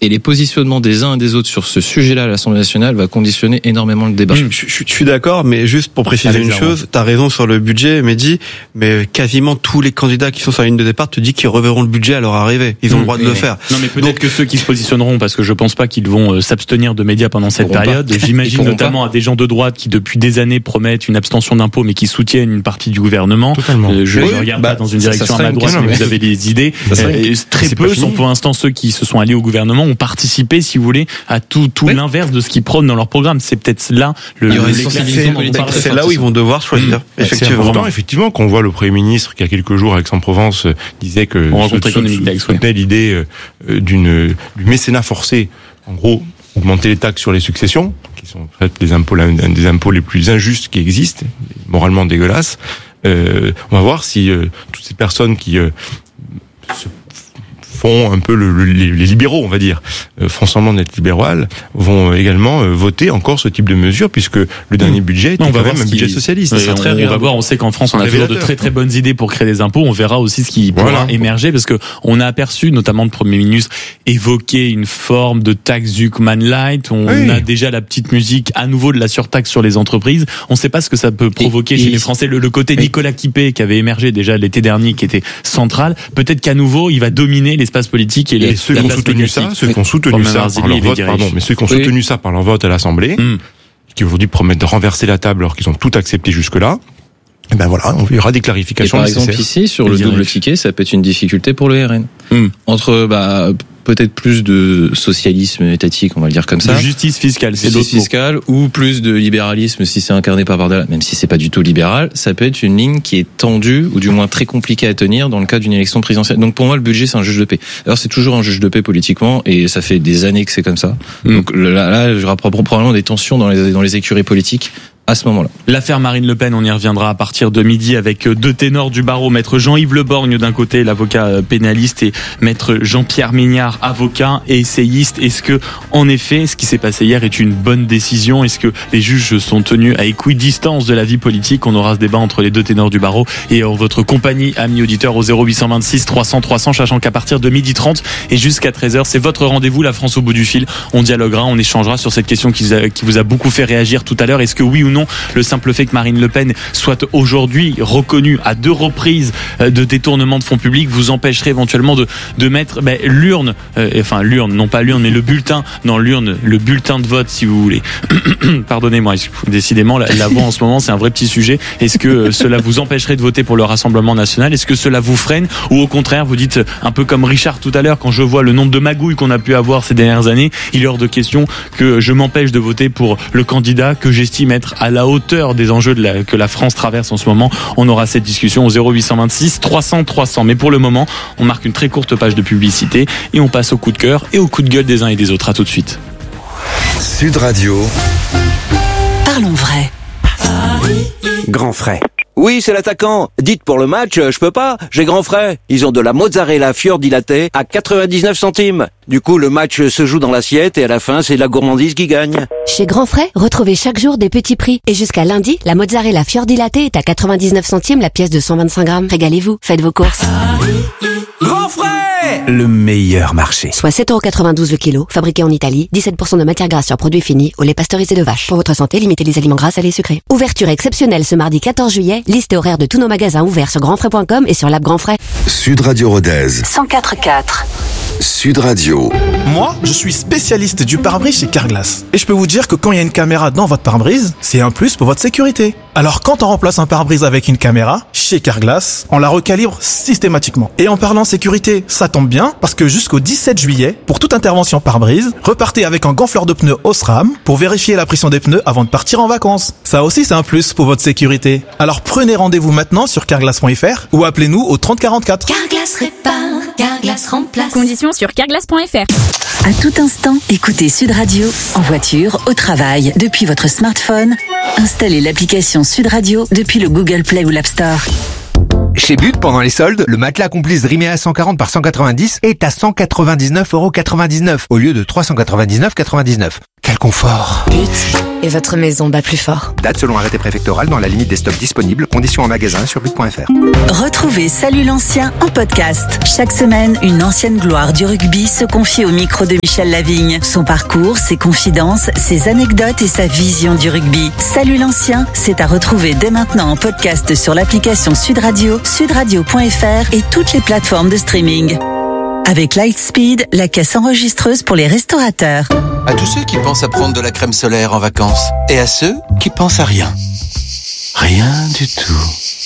Et les positionnements des uns et des autres sur ce sujet-là à l'Assemblée nationale va conditionner énormément le débat. Je suis d'accord, mais juste pour préciser une chose, t'as raison sur le budget, Mehdi, mais quasiment tous les candidats qui sont sur la ligne de départ te disent qu'ils reverront le budget à leur arrivée. Ils ont le droit de le faire. Non, mais peut-être que ceux qui se positionneront, parce que je pense pas qu'ils vont s'abstenir de médias pendant cette période. J'imagine notamment à des gens de droite qui depuis des années promettent une abstention d'impôts, mais qui soutiennent une partie du gouvernement. Totalement. Je regarde pas dans une direction à ma droite, mais vous avez des idées. Très peu sont pour l'instant ceux qui se sont alliés au gouvernement ont participé, si vous voulez, à tout l'inverse de ce qu'ils prônent dans leur programme. C'est peut-être là c'est là où ils vont devoir choisir. Effectivement, quand on voit le Premier ministre qui, il y a quelques jours, à Aix-en-Provence, disait que soutenait l'idée du mécénat forcé, en gros, augmenter les taxes sur les successions, qui sont en fait un des impôts les plus injustes qui existent, moralement dégueulasses. On va voir si toutes ces personnes qui font un peu les libéraux, on va dire, font semblant d'être libérales, vont également voter encore ce type de mesures, puisque le dernier budget était quand même un budget socialiste. On va voir, on sait qu'en France, on a toujours de très très bonnes idées pour créer des impôts. On verra aussi ce qui pourra émerger, parce que on a aperçu, notamment le Premier ministre, évoquer une forme de taxe Zuckman Light. On a déjà la petite musique à nouveau de la surtaxe sur les entreprises. On ne sait pas ce que ça peut provoquer chez les Français. Le côté Nicolas Quipé qui avait émergé déjà l'été dernier, qui était central. Peut-être qu'à nouveau, il va dominer l'espace politique et ceux qui ont soutenu ça, par leur vote à l'Assemblée, qui aujourd'hui promettent de renverser la table alors qu'ils ont tout accepté jusque-là. Et ben voilà, il y aura des clarifications nécessaires. Par exemple ici, sur le double ticket, ça peut être une difficulté pour le RN. Entre peut-être plus de socialisme étatique, on va le dire comme ça. De justice fiscale, c'est justice fiscale, ou plus de libéralisme si c'est incarné par Bardella, même si c'est pas du tout libéral, ça peut être une ligne qui est tendue, ou du moins très compliquée à tenir dans le cas d'une élection présidentielle. Donc pour moi, le budget, c'est un juge de paix. Alors c'est toujours un juge de paix politiquement, et ça fait des années que c'est comme ça. Donc là, je rapproche probablement des tensions dans les écuries politiques à ce moment-là. L'affaire Marine Le Pen, on y reviendra à partir de midi avec deux ténors du barreau, maître Jean-Yves Le Borgne d'un côté, l'avocat pénaliste, et maître Jean-Pierre Mignard, avocat et essayiste. Est-ce que, en effet, ce qui s'est passé hier est une bonne décision? Est-ce que les juges sont tenus à équidistance de la vie politique? On aura ce débat entre les deux ténors du barreau et en votre compagnie, amis auditeurs, au 0826 300 300, sachant qu'à partir de 12h30 et jusqu'à 13h, c'est votre rendez-vous, la France au bout du fil. On dialoguera, on échangera sur cette question qui vous a beaucoup fait réagir tout à l'heure. Est-ce que oui ou non, le simple fait que Marine Le Pen soit aujourd'hui reconnue à 2 reprises de détournement de fonds publics vous empêcherait éventuellement de mettre l'urne, non pas l'urne, mais le bulletin dans l'urne, le bulletin de vote, si vous voulez. Pardonnez-moi, décidément, la voix en ce moment, c'est un vrai petit sujet. Est-ce que cela vous empêcherait de voter pour le Rassemblement national? Est-ce que cela vous freine? Ou au contraire, vous dites, un peu comme Richard tout à l'heure, quand je vois le nombre de magouilles qu'on a pu avoir ces dernières années, il est hors de question que je m'empêche de voter pour le candidat que j'estime être à la hauteur des enjeux que la France traverse en ce moment. On aura cette discussion au 0826 300 300. Mais pour le moment, on marque une très courte page de publicité et on passe au coup de cœur et au coup de gueule des uns et des autres. À tout de suite. Sud Radio. Parlons vrai. Grand frais. Oui, c'est l'attaquant. Dites pour le match, je peux pas, j'ai grand frais. Ils ont de la mozzarella fior latte à 99 centimes. Du coup, le match se joue dans l'assiette et à la fin, c'est la gourmandise qui gagne. Chez Grand Frais, retrouvez chaque jour des petits prix. Et jusqu'à lundi, la mozzarella fior latte est à 99 centimes la pièce de 125 grammes. Régalez-vous, faites vos courses. Grand frais! Le meilleur marché. Soit 7,92€ le kilo, fabriqué en Italie, 17% de matière grasse sur produits finis, au lait pasteurisé de vache. Pour votre santé, limitez les aliments gras, salés et sucrés. Ouverture exceptionnelle ce mardi 14 juillet. Liste et horaire de tous nos magasins ouverts sur grandfrais.com et sur l'app Grand Frais. Sud Radio Rodez. 104.4. Sud Radio. Moi, je suis spécialiste du pare-brise chez Carglass. Et je peux vous dire que quand il y a une caméra dans votre pare-brise, c'est un plus pour votre sécurité. Alors quand on remplace un pare-brise avec une caméra, chez Carglass, on la recalibre systématiquement. Et en parlant sécurité, ça tombe bien, parce que jusqu'au 17 juillet, pour toute intervention pare-brise, repartez avec un gonfleur de pneus Osram pour vérifier la pression des pneus avant de partir en vacances. Ça aussi, c'est un plus pour votre sécurité. Alors prenez rendez-vous maintenant sur carglass.fr ou appelez-nous au 3044. Carglass répare, Carglass remplace. Conditions sur carglass.fr. À tout instant, écoutez Sud Radio, en voiture, au travail, depuis votre smartphone. Installez l'application Sud Radio depuis le Google Play ou l'App Store. Chez But, pendant les soldes, le matelas Complice Dreamea 140 par 190 est à 199,99€ au lieu de 399,99€. Quelle confort. But et votre maison bat plus fort. Date selon arrêté préfectoral dans la limite des stocks disponibles. Conditions en magasin sur but.fr. Retrouvez Salut l'ancien en podcast. Chaque semaine, une ancienne gloire du rugby se confie au micro de Michel Lavigne. Son parcours, ses confidences, ses anecdotes et sa vision du rugby. Salut l'ancien, c'est à retrouver dès maintenant en podcast sur l'application Sud Radio, sudradio.fr et toutes les plateformes de streaming. Avec Lightspeed, la caisse enregistreuse pour les restaurateurs. À tous ceux qui pensent à prendre de la crème solaire en vacances et à ceux qui pensent à rien. Rien du tout.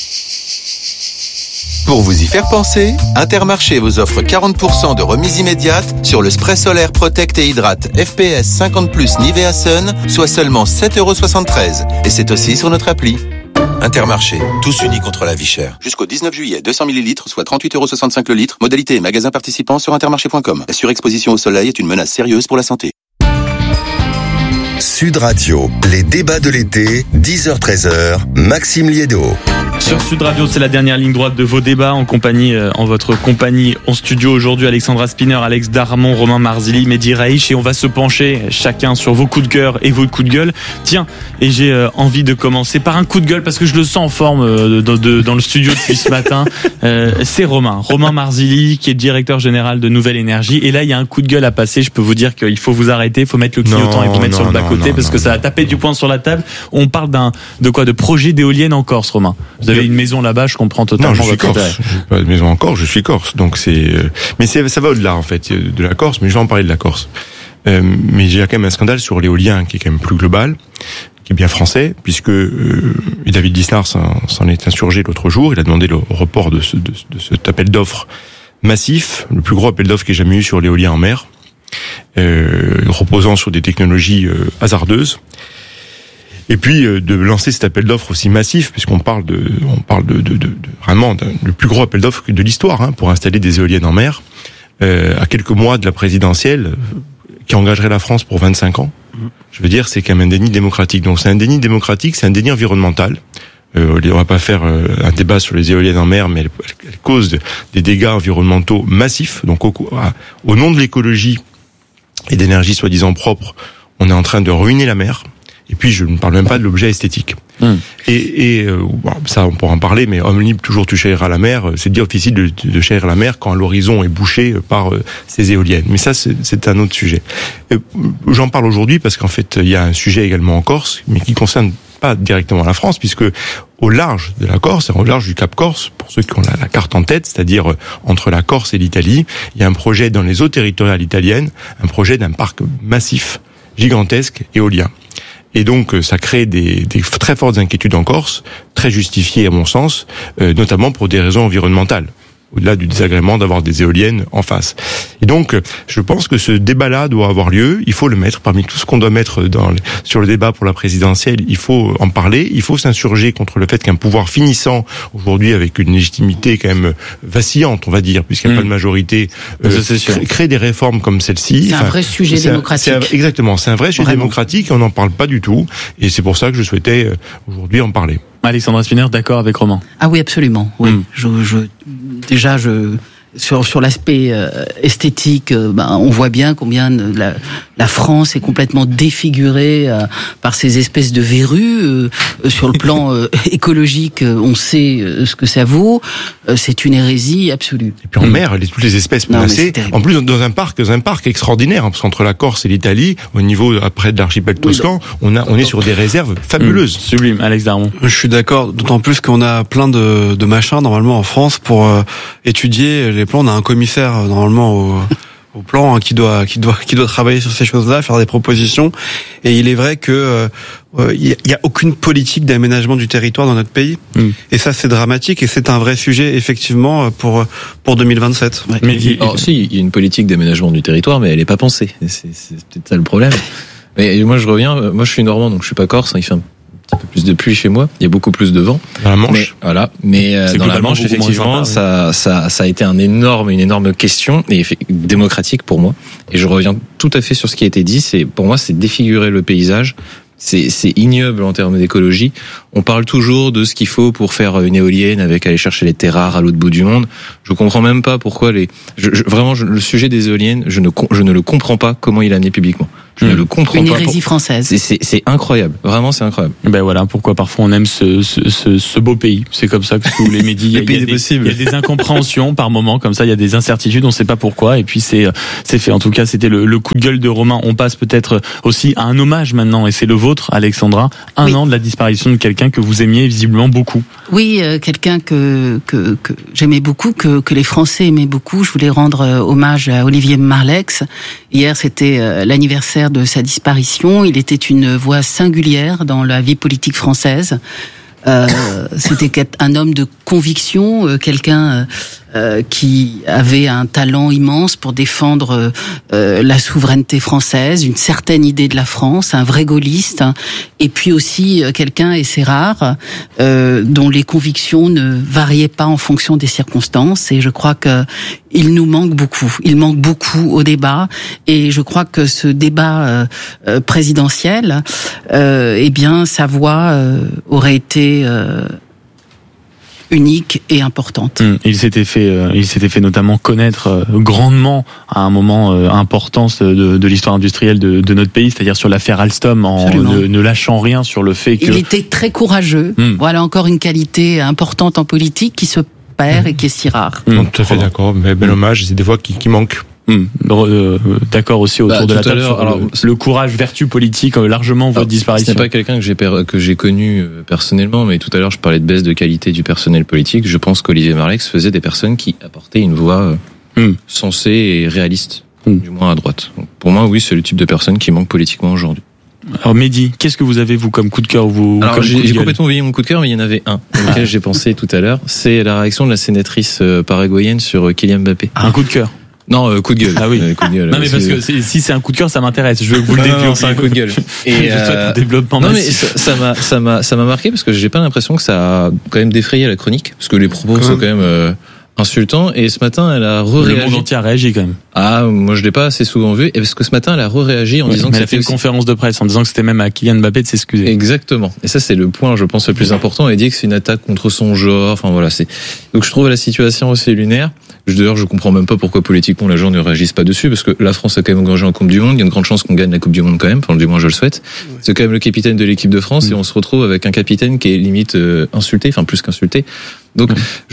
Pour vous y faire penser, Intermarché vous offre 40% de remise immédiate sur le spray solaire Protect et Hydrate FPS 50+, Nivea Sun, soit seulement 7,73 €. Et c'est aussi sur notre appli. Intermarché, tous unis contre la vie chère. Jusqu'au 19 juillet, 200 ml, soit 38,65 € le litre. Modalité et magasins participants sur intermarché.com. La surexposition au soleil est une menace sérieuse pour la santé. Sud Radio, les débats de l'été, 10h-13h, Maxime Liédo. Sur Sud Radio, c'est la dernière ligne droite de vos débats en votre compagnie en studio aujourd'hui. Alexandra Spinner, Alex Darmon, Romain Marzilli, Mehdi Raich, et on va se pencher chacun sur vos coups de cœur et vos coups de gueule. Tiens, et j'ai envie de commencer par un coup de gueule parce que je le sens en forme dans le studio depuis ce matin. C'est Romain Marzilli qui est directeur général de Nouvelle Énergie, et là il y a un coup de gueule à passer. Je peux vous dire qu'il faut vous arrêter, il faut mettre le clignotant et vous mettre sur le bas-côté parce que ça va taper du poing sur la table. On parle de projet d'éolienne en Corse, Romain. Vous avez une maison là-bas, je comprends totalement. Non, je suis corse. J'ai pas de maison en Corse, je suis corse. Donc ça va au-delà en fait de la Corse, mais je vais en parler de la Corse. Mais j'ai quand même un scandale sur l'éolien qui est quand même plus global, qui est bien français, puisque David Lisnard s'en est insurgé l'autre jour. Il a demandé le report de cet appel d'offres massif, le plus gros appel d'offres qu'il y ait jamais eu sur l'éolien en mer, reposant sur des technologies hasardeuses. Et puis de lancer cet appel d'offres aussi massif, puisqu'on parle de vraiment le plus gros appel d'offres de l'histoire pour installer des éoliennes en mer, à quelques mois de la présidentielle, qui engagerait la France pour 25 ans. Je veux dire, c'est quand même un déni démocratique. Donc c'est un déni démocratique, c'est un déni environnemental. On va pas faire un débat sur les éoliennes en mer, mais elles causent des dégâts environnementaux massifs. Donc au nom de l'écologie et d'énergie soi-disant propre, on est en train de ruiner la mer. Et puis je ne parle même pas de l'objet esthétique. Ça on pourra en parler, mais homme libre toujours tu chériras la mer. C'est difficile de chérir la mer quand l'horizon est bouché par ces éoliennes. Mais ça c'est un autre sujet. J'en parle aujourd'hui parce qu'en fait il y a un sujet également en Corse, mais qui concerne pas directement la France, puisque au large de la Corse, au large du Cap Corse, pour ceux qui ont la carte en tête, c'est-à-dire entre la Corse et l'Italie, il y a un projet dans les eaux territoriales italiennes, un projet d'un parc massif, gigantesque, éolien. Et donc, ça crée des très fortes inquiétudes en Corse, très justifiées à mon sens, notamment pour des raisons environnementales, au-delà du désagrément d'avoir des éoliennes en face. Et donc, je pense que ce débat-là doit avoir lieu. Il faut le mettre parmi tout ce qu'on doit mettre sur le débat pour la présidentielle. Il faut en parler. Il faut s'insurger contre le fait qu'un pouvoir finissant aujourd'hui avec une légitimité quand même vacillante, on va dire, puisqu'il n'y a pas de majorité, crée des réformes comme celle-ci. C'est un vrai sujet démocratique. Exactement, c'est un vrai sujet démocratique et on n'en parle pas du tout. Et c'est pour ça que je souhaitais aujourd'hui en parler. Alexandra Spinner, d'accord avec Romain? Ah oui, absolument. Oui. Sur l'aspect esthétique, on voit bien combien la France est complètement défigurée par ces espèces de verrues. Sur le plan écologique, on sait ce que ça vaut. C'est une hérésie absolue. Et puis en mer, toutes les espèces menacées. En plus, dans un parc extraordinaire, parce qu'entre la Corse et l'Italie, au niveau après de l'archipel toscan, on est sur des réserves fabuleuses. Sublime, Alex Darmon. Je suis d'accord, d'autant plus qu'on a plein de machins normalement en France pour étudier les plans. On a un commissaire normalement au plan qui doit travailler sur ces choses-là, faire des propositions. Et il est vrai que il y a aucune politique d'aménagement du territoire dans notre pays. Et ça c'est dramatique et c'est un vrai sujet effectivement pour 2027. Ouais. Mais si, il y a une politique d'aménagement du territoire, mais elle est pas pensée. C'est peut-être ça le problème. Mais moi je reviens, moi je suis normand donc je suis pas corse, il fait un petit peu plus de pluie chez moi, il y a beaucoup plus de vent. Dans la Manche. Mais dans la Manche, effectivement, ça a été une énorme question et démocratique pour moi. Et je reviens tout à fait sur ce qui a été dit. Pour moi, c'est défigurer le paysage. C'est ignoble en termes d'écologie. On parle toujours de ce qu'il faut pour faire une éolienne avec aller chercher les terres rares à l'autre bout du monde. Je comprends même pas pourquoi vraiment le sujet des éoliennes, je ne le comprends pas comment il est amené publiquement. Je ne le comprends pas. Une hérésie française. C'est incroyable. Vraiment, c'est incroyable. Ben voilà, pourquoi parfois on aime ce beau pays. C'est comme ça que tous les médias, il y a des incompréhensions par moments, comme ça, il y a des incertitudes, on ne sait pas pourquoi, et puis c'est fait. En tout cas, c'était le coup de gueule de Romain. On passe peut-être aussi à un hommage maintenant, et c'est le vôtre, Alexandra. Un an de la disparition de quelqu'un que vous aimiez visiblement beaucoup. Oui, quelqu'un que j'aimais beaucoup, que les Français aimaient beaucoup. Je voulais rendre hommage à Olivier Marleix. Hier, c'était l'anniversaire de sa disparition. Il était une voix singulière dans la vie politique française. C'était un homme de conviction, quelqu'un qui avait un talent immense pour défendre la souveraineté française, une certaine idée de la France, un vrai gaulliste, et puis aussi quelqu'un, et c'est rare, dont les convictions ne variaient pas en fonction des circonstances, et je crois que il nous manque beaucoup. Il manque beaucoup au débat, et je crois que ce débat présidentiel, eh bien, sa voix aurait été unique et importante. Il s'était fait notamment connaître grandement à un moment important de l'histoire industrielle de notre pays, c'est-à-dire sur l'affaire Alstom, en ne lâchant rien sur le fait que... Il était très courageux. Voilà encore une qualité importante en politique qui se perd et qui est si rare. Tout à fait d'accord, mais bel hommage, c'est des voix qui manquent. D'accord aussi autour de la table sur le courage, vertu politique largement votre disparition. Ce n'est pas quelqu'un que j'ai connu personnellement, mais tout à l'heure je parlais de baisse de qualité du personnel politique. Je pense qu'Olivier Marleix faisait des personnes qui apportaient une voix sensée et réaliste, du moins à droite. Donc, pour moi, oui, c'est le type de personne qui manque politiquement aujourd'hui. Alors Mehdi, qu'est-ce que vous avez vous comme coup de cœur Alors j'ai complètement oublié mon coup de cœur, mais il y en avait un auquel j'ai pensé tout à l'heure. C'est la réaction de la sénatrice paraguayenne sur Kylian Mbappé. Un coup de cœur. Non, coup de gueule. Ah oui. Coup de gueule. Non mais parce que si c'est un coup de cœur, ça m'intéresse. Je veux que vous le développiez. Non, c'est un coup de gueule. Et je souhaite un développement massif. Mais ça m'a marqué parce que j'ai pas l'impression que ça a quand même défrayé la chronique, parce que les propos sont quand même insultants. Et ce matin, elle a réagi. Le monde entier a réagi quand même. Ah, moi je l'ai pas assez souvent vu. Et parce que ce matin, elle a réagi en disant que elle a fait une conférence de presse en disant que c'était même à Kylian Mbappé de s'excuser. Exactement. Et ça, c'est le point, je pense, le plus important. Elle dit que c'est une attaque contre son genre. Enfin voilà, donc je trouve la situation assez lunaire. D'ailleurs, je comprends même pas pourquoi politiquement les gens ne réagissent pas dessus, parce que la France a quand même engagé en Coupe du Monde. Il y a une grande chance qu'on gagne la Coupe du Monde quand même. Enfin, du moins, je le souhaite. C'est quand même le capitaine de l'équipe de France et on se retrouve avec un capitaine qui est limite insulté, enfin plus qu'insulté. Donc,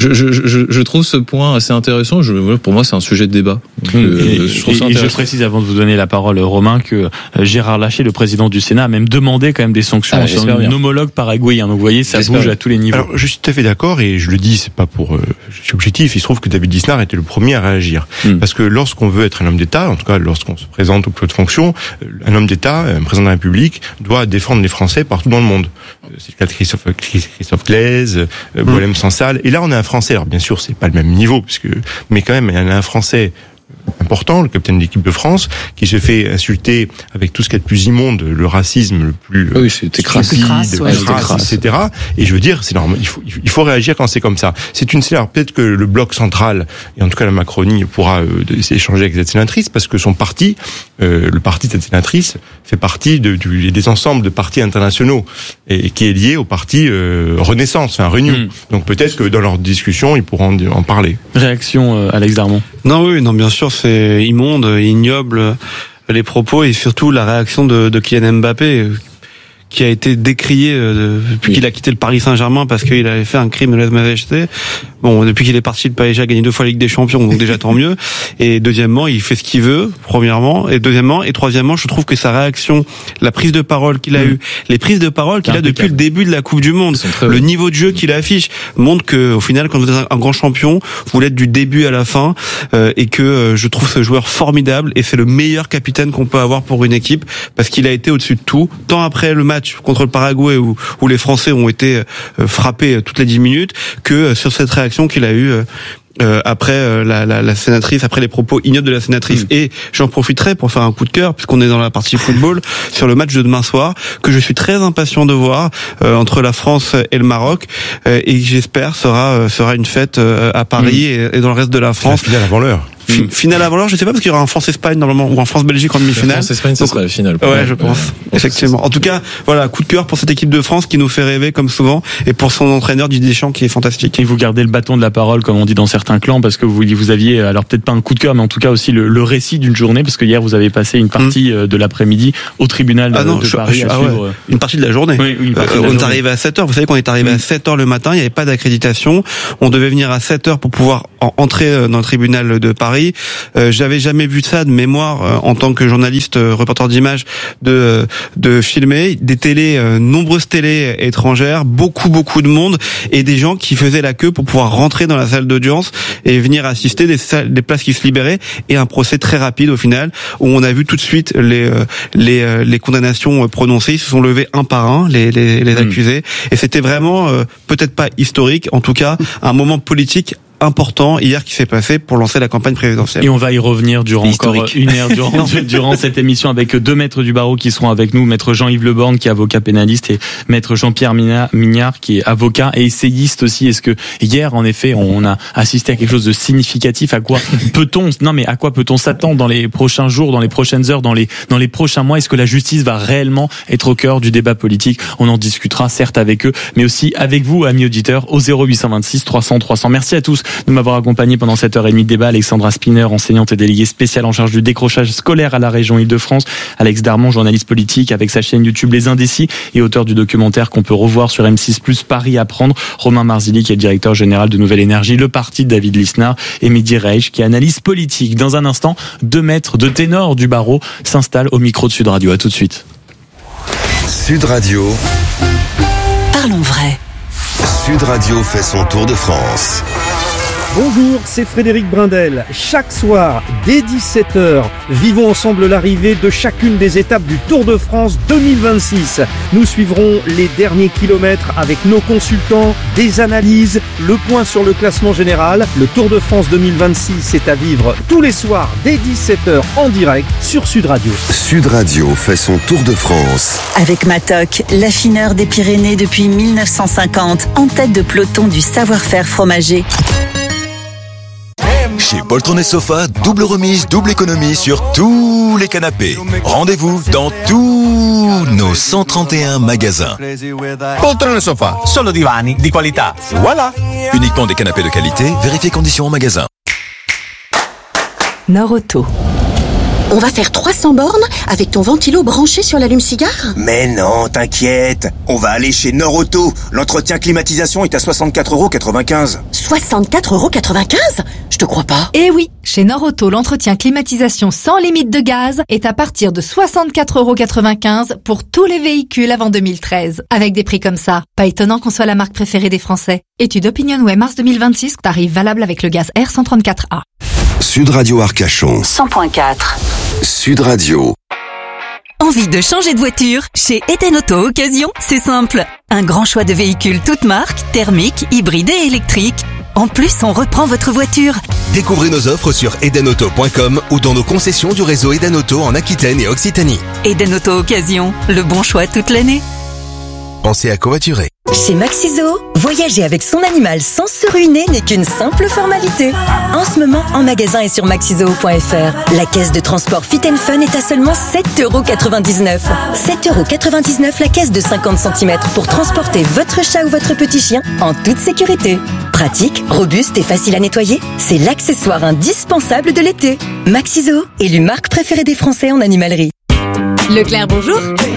je trouve ce point assez intéressant. Pour moi, c'est un sujet de débat. Donc, je précise avant de vous donner la parole, Romain, que Gérard Larcher, le président du Sénat, a même demandé quand même des sanctions sur un homologue paraguayen. Donc, vous voyez, ça bouge à tous les niveaux. Alors, je suis tout à fait d'accord et je le dis, c'est pas pour, je suis objectif. Il se trouve que David Lisnard était le premier à réagir. Parce que lorsqu'on veut être un homme d'État, en tout cas, lorsqu'on se présente au plus haute fonction, un homme d'État, un président de la République, doit défendre les Français partout dans le monde. C'est le cas de Christophe Glaise, Boilem Sansal. Et là, on a un Français. Alors, bien sûr, c'est pas le même niveau, mais quand même, il y en a un Français important, le capitaine de l'équipe de France, qui se fait insulter avec tout ce qu'il y a de plus immonde, le racisme le plus crasse, etc. Et je veux dire, c'est normal, il faut réagir quand c'est comme ça. C'est une sénatrice, peut-être que le bloc central, et en tout cas la Macronie, pourra échanger avec cette sénatrice, parce que son parti, le parti de cette sénatrice, fait partie des ensembles de partis internationaux, et qui est lié au parti Renaissance, enfin Renew. Donc peut-être que dans leur discussion, ils pourront en parler. Réaction, Alex Darmon. Non, bien sûr, c'est immonde, ignoble, les propos et surtout la réaction de Kylian Mbappé, qui a été décrié depuis qu'il a quitté le Paris Saint-Germain parce qu'il avait fait un crime de lèse-majesté. Bon, depuis qu'il est parti, le PSG a gagné 2 fois la Ligue des Champions, donc déjà tant mieux. Et deuxièmement, il fait ce qu'il veut, premièrement. Et deuxièmement, et troisièmement, je trouve que sa réaction, la prise de parole qu'il a eue, les prises de parole qu'il a depuis le début de la Coupe du Monde, le niveau de jeu qu'il affiche, montre que, au final, quand vous êtes un grand champion, vous l'êtes du début à la fin, et que je trouve ce joueur formidable, et c'est le meilleur capitaine qu'on peut avoir pour une équipe, parce qu'il a été au-dessus de tout, tant après le match contre le Paraguay où les Français ont été frappés toutes les 10 minutes, que sur cette réaction qu'il a eue après la sénatrice, après les propos ignobles de la sénatrice. Et j'en profiterai pour faire un coup de cœur, puisqu'on est dans la partie football, sur le match de demain soir, que je suis très impatient de voir entre la France et le Maroc, et j'espère sera une fête à Paris et dans le reste de la France. La finale avant l'heure. Finale avant l'heure, je sais pas, parce qu'il y aura un France-Espagne normalement, ou un France-Belgique en demi-finale. France-Espagne, ça sera la finale. Ouais, je pense. Effectivement. En tout cas, voilà, coup de cœur pour cette équipe de France qui nous fait rêver comme souvent, et pour son entraîneur Didier Deschamps qui est fantastique. Et vous gardez le bâton de la parole, comme on dit dans certains clans, parce que vous aviez, alors peut-être pas un coup de cœur, mais en tout cas aussi le récit d'une journée, parce que hier vous avez passé une partie de l'après-midi au tribunal de Paris à suivre. Ouais. Une partie de la journée. Oui, on est arrivé à 7h. Vous savez qu'on est arrivé à 7h le matin. Il n'y avait pas d'accréditation. On devait venir à 7h pour pouvoir entrer dans le tribunal de Paris. J'avais jamais vu ça de mémoire en tant que journaliste, reporter d'images, de filmer des télés, nombreuses télés étrangères, beaucoup de monde et des gens qui faisaient la queue pour pouvoir rentrer dans la salle d'audience et venir assister des places qui se libéraient et un procès très rapide au final où on a vu tout de suite les condamnations prononcées. Ils se sont levés un par un les accusés et c'était vraiment peut-être pas historique, en tout cas un moment politique important hier qui s'est passé pour lancer la campagne présidentielle. Et on va y revenir durant encore une heure durant cette émission avec deux maîtres du barreau qui seront avec nous, maître Jean-Yves Le Borgne qui est avocat pénaliste et maître Jean-Pierre Mignard qui est avocat et essayiste aussi. Est-ce que hier en effet on a assisté à quelque chose de significatif? À quoi peut-on s'attendre dans les prochains jours, dans les prochaines heures, dans les prochains mois? Est-ce que la justice va réellement être au cœur du débat politique? On en discutera certes avec eux, mais aussi avec vous, amis auditeurs, au 0826 300 300. Merci à tous de m'avoir accompagné pendant cette heure et demie de débat. Alexandra Spinner, enseignante et déléguée spéciale en charge du décrochage scolaire à la région Île-de-France. Alex Darmon, journaliste politique avec sa chaîne YouTube Les Indécis et auteur du documentaire qu'on peut revoir sur M6+, Paris à prendre. Romain Marzilli, qui est le directeur général de Nouvelle Énergie, le parti de David Lisnard, et Mehdi Reich, qui est analyste politique. Dans un instant, deux maîtres de ténor du barreau s'installent au micro de Sud Radio. À tout de suite. Sud Radio. Parlons vrai. Sud Radio fait son tour de France. Bonjour, c'est Frédéric Brindel. Chaque soir, dès 17h, vivons ensemble l'arrivée de chacune des étapes du Tour de France 2026. Nous suivrons les derniers kilomètres avec nos consultants, des analyses, le point sur le classement général. Le Tour de France 2026 est à vivre tous les soirs dès 17h en direct sur Sud Radio. Sud Radio fait son Tour de France. Avec Matok, l'affineur des Pyrénées depuis 1950, en tête de peloton du savoir-faire fromager. Chez Poltron & Sofa, double remise, double économie sur tous les canapés. Rendez-vous dans tous nos 131 magasins. Poltron & Sofa, solo divani di qualità. Voilà. Uniquement des canapés de qualité, vérifiez conditions en magasin. Norauto. On va faire 300 bornes avec ton ventilo branché sur l'allume-cigare ? Mais non, t'inquiète. On va aller chez Norauto. L'entretien climatisation est à 64,95 €. 64,95 €? Je te crois pas. Eh oui, chez Norauto, l'entretien climatisation sans limite de gaz est à partir de 64,95 € pour tous les véhicules avant 2013. Avec des prix comme ça, pas étonnant qu'on soit la marque préférée des Français. Étude OpinionWay mars 2026, tarif valable avec le gaz R134A. Sud Radio Arcachon 100.4. Sud Radio. Envie de changer de voiture? Chez Eden Auto Occasion, c'est simple. Un grand choix de véhicules toutes marques, thermiques, hybrides et électriques. En plus, on reprend votre voiture. Découvrez nos offres sur edenauto.com ou dans nos concessions du réseau Eden Auto en Aquitaine et Occitanie. Eden Auto Occasion, le bon choix toute l'année. Pensez à covoiturer. Chez Maxiso, voyager avec son animal sans se ruiner n'est qu'une simple formalité. En ce moment, en magasin et sur maxizoo.fr, la caisse de transport Fit & Fun est à seulement 7,99 €. 7,99 € la caisse de 50 cm pour transporter votre chat ou votre petit chien en toute sécurité. Pratique, robuste et facile à nettoyer, c'est l'accessoire indispensable de l'été. Maxiso, élu marque préférée des Français en animalerie. Leclerc, bonjour.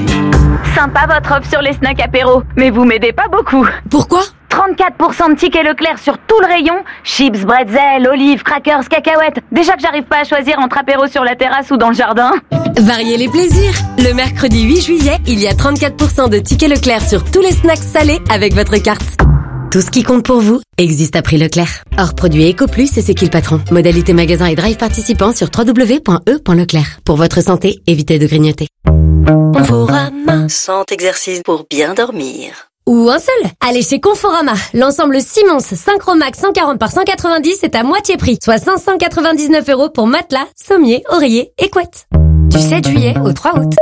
Sympa votre offre sur les snacks apéro, mais vous m'aidez pas beaucoup. Pourquoi ? 34% de tickets Leclerc sur tout le rayon. Chips, bretzels, olives, crackers, cacahuètes. Déjà que j'arrive pas à choisir entre apéro sur la terrasse ou dans le jardin. Variez les plaisirs. Le mercredi 8 juillet, il y a 34% de tickets Leclerc sur tous les snacks salés avec votre carte. Tout ce qui compte pour vous existe à prix Leclerc. Hors produit EcoPlus et c'est qui le patron. Modalité magasin et drive participants sur www.e.leclerc. Pour votre santé, évitez de grignoter. Conforama. 100 exercices pour bien dormir. Ou un seul. Allez chez Conforama. L'ensemble Simons Synchromax 140 par 190 est à moitié prix. Soit 599 € pour matelas, sommier, oreiller et couette. Du 7 juillet au 3 août.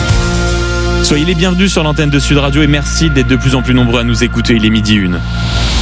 Soyez les bienvenus sur l'antenne de Sud Radio et merci d'être de plus en plus nombreux à nous écouter. Il est 12h01.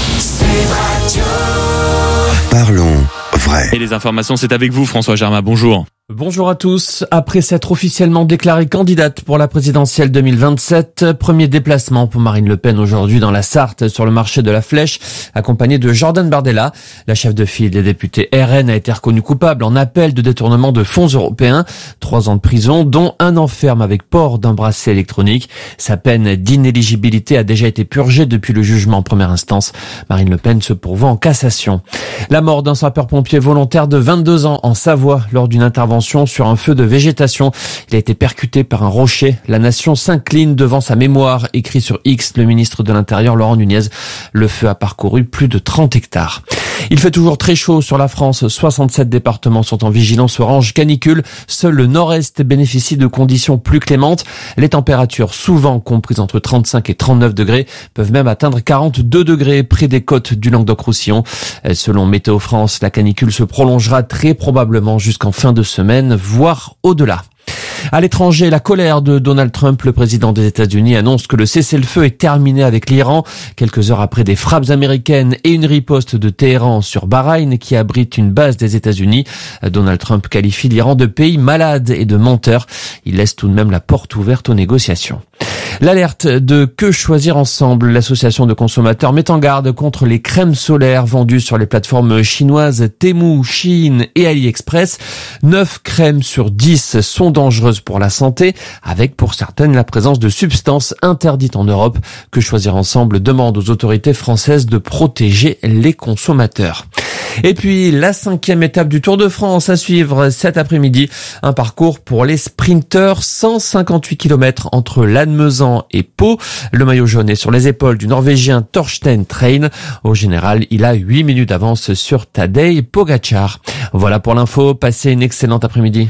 Parlons vrai. Et les informations, c'est avec vous, François Germain. Bonjour. Bonjour à tous. Après s'être officiellement déclarée candidate pour la présidentielle 2027, premier déplacement pour Marine Le Pen aujourd'hui dans la Sarthe sur le marché de la Flèche, accompagnée de Jordan Bardella. La chef de file des députés RN a été reconnue coupable en appel de détournement de fonds européens. 3 ans de prison, dont 1 an ferme avec port d'un bracelet électronique. Sa peine d'inéligibilité a déjà été purgée depuis le jugement en première instance. Marine Le Pen se pourvoit en cassation. La mort d'un sapeur-pompier volontaire de 22 ans en Savoie lors d'une intervention sur un feu de végétation. Il a été percuté par un rocher. La nation s'incline devant sa mémoire, écrit sur X le ministre de l'Intérieur Laurent Nunez. Le feu a parcouru plus de 30 hectares. Il fait toujours très chaud sur la France. 67 départements sont en vigilance orange canicule. Seul le nord-est bénéficie de conditions plus clémentes. Les températures, souvent comprises entre 35 et 39 degrés, peuvent même atteindre 42 degrés près des côtes du Languedoc-Roussillon. Selon Météo France, la canicule se prolongera très probablement jusqu'en fin de semaine, voire au-delà. À l'étranger, la colère de Donald Trump, le président des États-Unis, annonce que le cessez-le-feu est terminé avec l'Iran, quelques heures après des frappes américaines et une riposte de Téhéran sur Bahreïn, qui abrite une base des États-Unis. Donald Trump qualifie l'Iran de pays malade et de menteur. Il laisse tout de même la porte ouverte aux négociations. L'alerte de Que choisir ensemble, l'association de consommateurs met en garde contre les crèmes solaires vendues sur les plateformes chinoises Temu, Shein et AliExpress. 9 crèmes sur 10 sont dangereuses pour la santé, avec pour certaines la présence de substances interdites en Europe. Que choisir ensemble demande aux autorités françaises de protéger les consommateurs. Et puis, la 5e étape du Tour de France à suivre cet après-midi. Un parcours pour les sprinteurs, 158 km entre Lannemezan et Pau. Le maillot jaune est sur les épaules du Norvégien Torstein Train. Au général, il a 8 minutes d'avance sur Tadej Pogacar. Voilà pour l'info. Passez une excellente après-midi.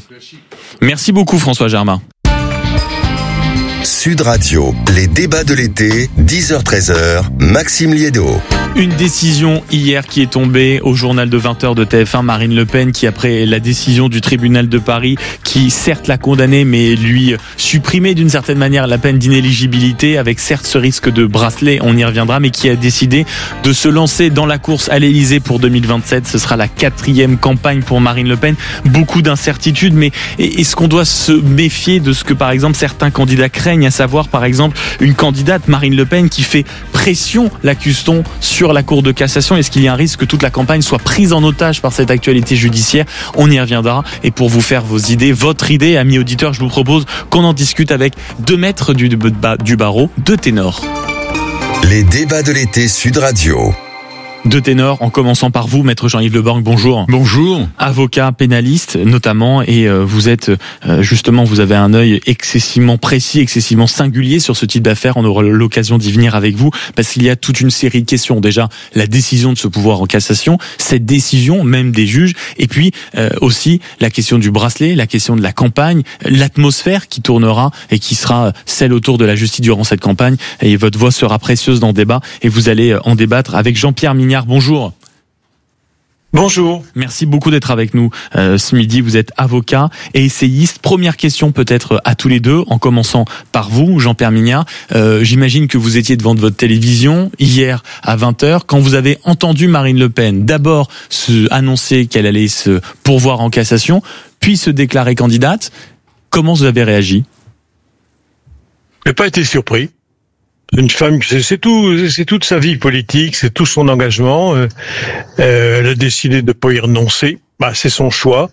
Merci beaucoup, François Germain. Sud Radio, les débats de l'été, 10h-13h, Maxime Liédo. Une décision hier qui est tombée au journal de 20h de TF1, Marine Le Pen, qui après la décision du tribunal de Paris, qui certes l'a condamné, mais lui supprimait d'une certaine manière la peine d'inéligibilité, avec certes ce risque de bracelet, on y reviendra, mais qui a décidé de se lancer dans la course à l'Elysée pour 2027. Ce sera la 4e campagne pour Marine Le Pen. Beaucoup d'incertitudes, mais est-ce qu'on doit se méfier de ce que par exemple certains candidats craignent, à savoir par exemple une candidate, Marine Le Pen, qui fait pression, l'accuse-t-on, sur la Cour de cassation? Est-ce qu'il y a un risque que toute la campagne soit prise en otage par cette actualité judiciaire? On y reviendra. Et pour vous faire vos idées, votre idée, amis auditeurs, je vous propose qu'on en discute avec 2 maîtres du barreau, 2 ténors. Les débats de l'été Sud Radio. 2 ténors, en commençant par vous, maître Jean-Yves Le Borgne, bonjour. Bonjour. Avocat pénaliste notamment, et vous êtes justement, vous avez un œil excessivement précis, excessivement singulier sur ce type d'affaires. On aura l'occasion d'y venir avec vous, parce qu'il y a toute une série de questions. Déjà, la décision de ce pouvoir en cassation, cette décision même des juges, et puis aussi la question du bracelet, la question de la campagne, l'atmosphère qui tournera et qui sera celle autour de la justice durant cette campagne. Et votre voix sera précieuse dans le débat, et vous allez en débattre avec Jean-Pierre Mignard. Bonjour. Bonjour. Merci beaucoup d'être avec nous ce midi. Vous êtes avocat et essayiste. Première question peut-être à tous les deux, en commençant par vous, Jean-Pierre Mignard. J'imagine que vous étiez devant votre télévision hier à 20h quand vous avez entendu Marine Le Pen d'abord annoncer qu'elle allait se pourvoir en cassation, puis se déclarer candidate. Comment vous avez réagi? Je n'ai pas été surpris. Une femme, c'est toute sa vie politique, c'est tout son engagement. Elle a décidé de ne pas y renoncer. C'est son choix.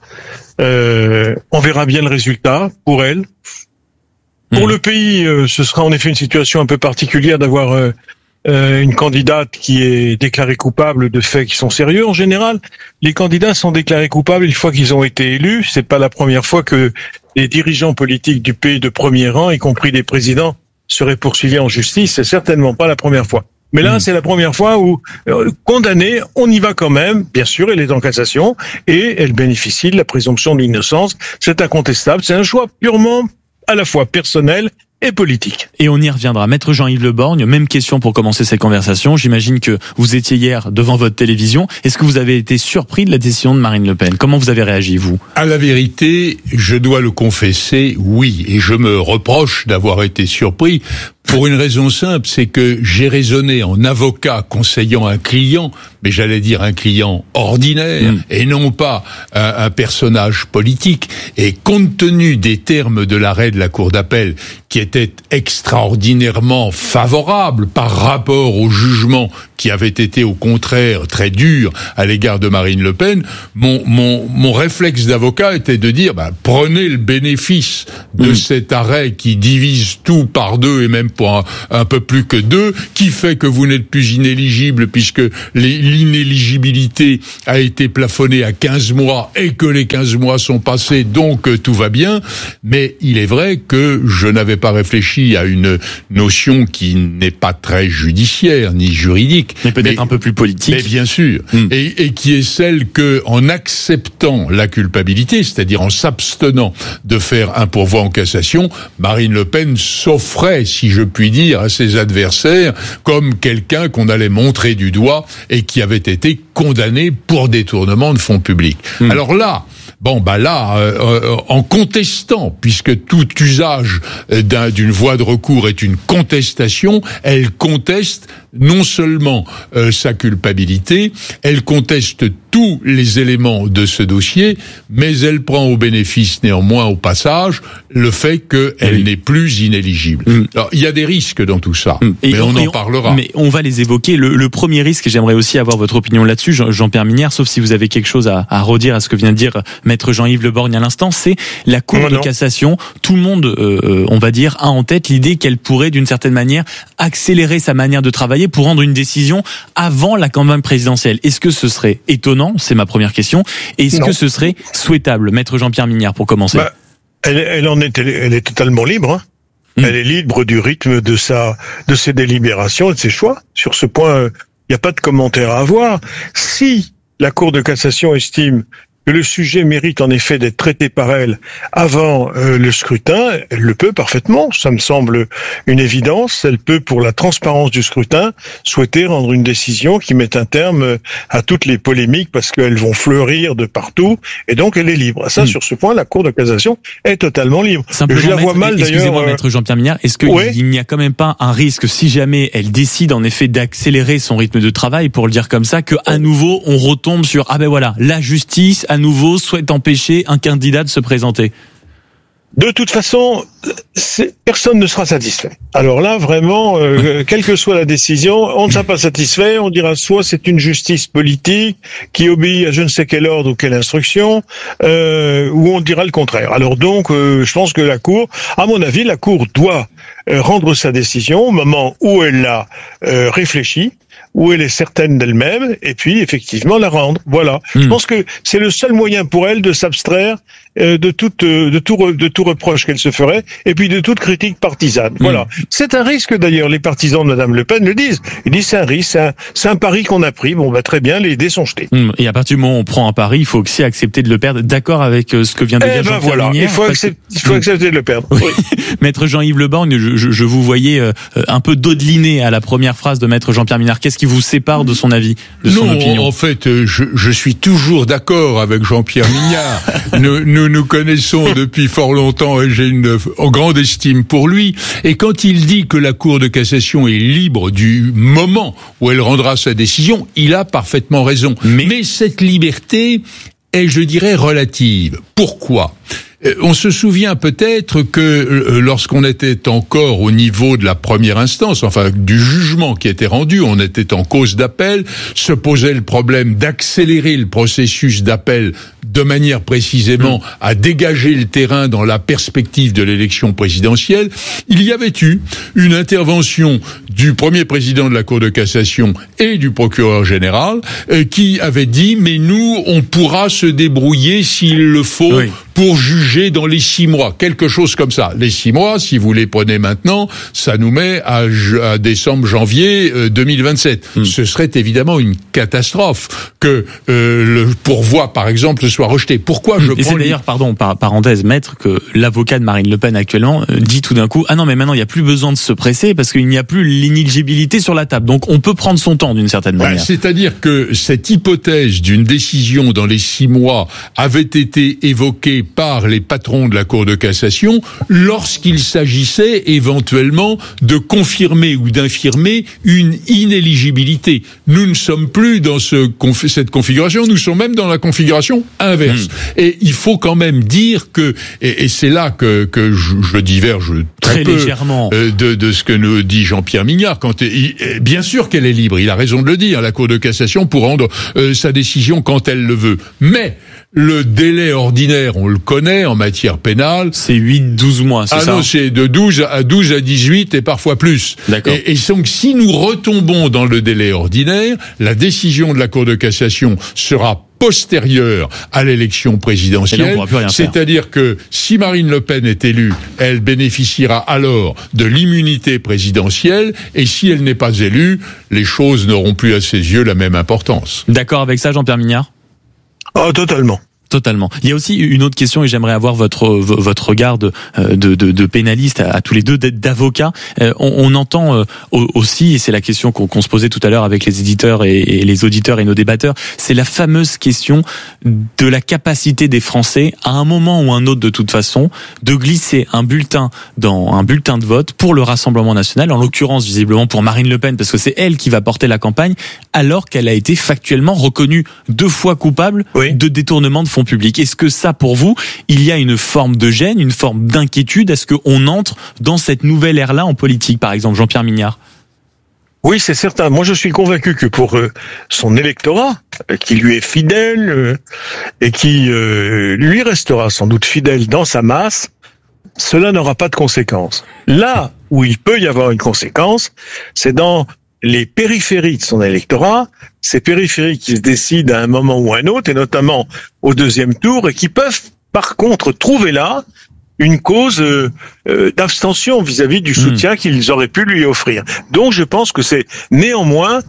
On verra bien le résultat pour elle. Pour le pays, ce sera en effet une situation un peu particulière d'avoir une candidate qui est déclarée coupable de faits qui sont sérieux. En général, les candidats sont déclarés coupables une fois qu'ils ont été élus. C'est pas la première fois que les dirigeants politiques du pays de premier rang, y compris des présidents, seraient poursuivis en justice. C'est certainement pas la première fois. Mais là, c'est la première fois où, condamnée, on y va quand même. Bien sûr, elle est en cassation et elle bénéficie de la présomption de l'innocence. C'est incontestable. C'est un choix purement à la fois personnel et politique. Et on y reviendra. Maître Jean-Yves Le Borgne, même question pour commencer cette conversation. J'imagine que vous étiez hier devant votre télévision. Est-ce que vous avez été surpris de la décision de Marine Le Pen? Comment vous avez réagi, vous? À la vérité, je dois le confesser, oui. Et je me reproche d'avoir été surpris. Pour une raison simple, c'est que j'ai raisonné en avocat conseillant un client, mais j'allais dire un client ordinaire, et non pas un personnage politique. Et compte tenu des termes de l'arrêt de la Cour d'appel, qui était extraordinairement favorable par rapport au jugement qui avait été au contraire très dur à l'égard de Marine Le Pen, mon réflexe d'avocat était de dire, prenez le bénéfice de cet arrêt qui divise tout par deux et même pour un peu plus que deux, qui fait que vous n'êtes plus inéligible puisque l'inéligibilité a été plafonnée à 15 mois et que les 15 mois sont passés, donc tout va bien. Mais il est vrai que je n'avais pas réfléchi à une notion qui n'est pas très judiciaire ni juridique, mais peut-être un peu plus politique. Mais bien sûr, et qui est celle que, en acceptant la culpabilité, c'est-à-dire en s'abstenant de faire un pourvoi en cassation, Marine Le Pen s'offrait, si je puis dire, à ses adversaires comme quelqu'un qu'on allait montrer du doigt et qui avait été condamné pour détournement de fonds publics. Alors là, en contestant, puisque tout usage d'une voie de recours est une contestation, elle conteste non seulement sa culpabilité, elle conteste tous les éléments de ce dossier, mais elle prend au bénéfice néanmoins au passage le fait qu'elle n'est plus inéligible. Alors, il y a des risques dans tout ça, mais on en parlera. Mais on va les évoquer. Le premier risque, et j'aimerais aussi avoir votre opinion là-dessus, Jean-Pierre Minière, sauf si vous avez quelque chose à redire à ce que vient de dire Maître Jean-Yves Le Borgne à l'instant, c'est la Cour de cassation. Tout le monde, on va dire, a en tête l'idée qu'elle pourrait, d'une certaine manière, accélérer sa manière de travailler pour rendre une décision avant la campagne présidentielle. Est-ce que ce serait étonnant? C'est ma première question. Et est-ce que ce serait souhaitable? Maître Jean-Pierre Minière, pour commencer. Elle est totalement libre. Hein. Elle est libre du rythme de ses délibérations et de ses choix. Sur ce point, il n'y a pas de commentaire à avoir. Si la Cour de cassation estime que le sujet mérite en effet d'être traité par elle avant le scrutin, elle le peut parfaitement, ça me semble une évidence. Elle peut, pour la transparence du scrutin, souhaiter rendre une décision qui mette un terme à toutes les polémiques parce qu'elles vont fleurir de partout, et donc elle est libre. Ça, sur ce point, la Cour de cassation est totalement libre. Simplement, je la vois mal d'ailleurs. Excusez-moi, Maître Jean-Pierre Minière, est-ce qu'il n'y a quand même pas un risque, si jamais elle décide en effet d'accélérer son rythme de travail, pour le dire comme ça, que à nouveau on retombe sur la justice à nouveau souhaite empêcher un candidat de se présenter? De toute façon, personne ne sera satisfait. Alors là, vraiment, quelle que soit la décision, on ne sera pas satisfait. On dira soit c'est une justice politique qui obéit à je ne sais quel ordre ou quelle instruction, ou on dira le contraire. Alors donc, je pense que la Cour, à mon avis, la Cour doit rendre sa décision au moment où elle l'a réfléchi, où elle est certaine d'elle-même, et puis effectivement la rendre. Voilà. Je pense que c'est le seul moyen pour elle de s'abstraire de tout reproche qu'elle se ferait, et puis de toute critique partisane. Voilà. C'est un risque d'ailleurs. Les partisans de Madame Le Pen le disent. Ils disent c'est un risque, c'est un pari qu'on a pris. Bon, très bien, les dés sont jetés. Et à partir du moment où on prend un pari, il faut aussi accepter de le perdre. D'accord avec ce que vient de dire Jean-Pierre Minière. Il faut accepter de le perdre. Oui. Maître Jean-Yves Le Borgne, je vous voyais un peu dodeliner à la première phrase de Maître Jean-Pierre Minière. Qu'est-ce qui vous sépare de son avis, de son opinion? En fait, je suis toujours d'accord avec Jean-Pierre Minière. Nous connaissons depuis fort longtemps et j'ai une grande estime pour lui. Et quand il dit que la Cour de cassation est libre du moment où elle rendra sa décision, il a parfaitement raison. Mais cette liberté est, je dirais, relative. Pourquoi ? On se souvient peut-être que lorsqu'on était encore au niveau de la première instance, enfin du jugement qui était rendu, on était en cause d'appel, se posait le problème d'accélérer le processus d'appel de manière précisément à dégager le terrain dans la perspective de l'élection présidentielle. Il y avait eu une intervention du premier président de la Cour de cassation et du procureur général qui avait dit « mais nous, on pourra se débrouiller s'il le faut pour juger dans les 6 mois ». Quelque chose comme ça. Les 6 mois, si vous les prenez maintenant, ça nous met à décembre, janvier 2027. Ce serait évidemment une catastrophe que le pourvoi, par exemple, soit rejeté. Pourquoi je prends... Et c'est d'ailleurs, parenthèse, maître, que l'avocat de Marine Le Pen actuellement dit tout d'un coup « Ah non, mais maintenant, il n'y a plus besoin de se presser parce qu'il n'y a plus l'inéligibilité sur la table. Donc, on peut prendre son temps d'une certaine manière. » C'est-à-dire que cette hypothèse d'une décision dans les 6 mois avait été évoquée par les patrons de la Cour de cassation lorsqu'il s'agissait éventuellement de confirmer ou d'infirmer une inéligibilité. Nous ne sommes plus dans cette configuration, nous sommes même dans la configuration inverse. Et il faut quand même dire que, et c'est là que je diverge très peu légèrement de ce que nous dit Jean-Pierre Mignard. Bien sûr qu'elle est libre, il a raison de le dire, la Cour de cassation pour rendre sa décision quand elle le veut. Mais le délai ordinaire, on le connaît en matière pénale. C'est 8-12 mois, c'est ça? Non, c'est de 12 à 18 et parfois plus. D'accord. Et donc, si nous retombons dans le délai ordinaire, la décision de la Cour de cassation sera postérieure à l'élection présidentielle, c'est-à-dire que si Marine Le Pen est élue, elle bénéficiera alors de l'immunité présidentielle, et si elle n'est pas élue, les choses n'auront plus à ses yeux la même importance. D'accord avec ça, Jean-Pierre Mignard? Oh, totalement. Totalement. Il y a aussi une autre question et j'aimerais avoir votre regard de pénaliste à tous les deux, d'avocats. On entend aussi, et c'est la question qu'on se posait tout à l'heure avec les éditeurs et les auditeurs et nos débatteurs, c'est la fameuse question de la capacité des Français, à un moment ou un autre de toute façon, de glisser un bulletin dans un bulletin de vote pour le Rassemblement national, en l'occurrence visiblement pour Marine Le Pen, parce que c'est elle qui va porter la campagne, alors qu'elle a été factuellement reconnue 2 fois coupable de détournement de fonds publics. Est-ce que ça, pour vous, il y a une forme de gêne, une forme d'inquiétude? Est-ce qu'on entre dans cette nouvelle ère-là en politique, par exemple, Jean-Pierre Mignard? Oui, c'est certain. Moi, je suis convaincu que pour son électorat, qui lui est fidèle et qui lui restera sans doute fidèle dans sa masse, cela n'aura pas de conséquences. Là où il peut y avoir une conséquence, c'est dans les périphéries de son électorat, ces périphéries qui se décident à un moment ou à un autre, et notamment au 2e tour, et qui peuvent par contre trouver là une cause d'abstention vis-à-vis du soutien qu'ils auraient pu lui offrir. Donc je pense que c'est néanmoins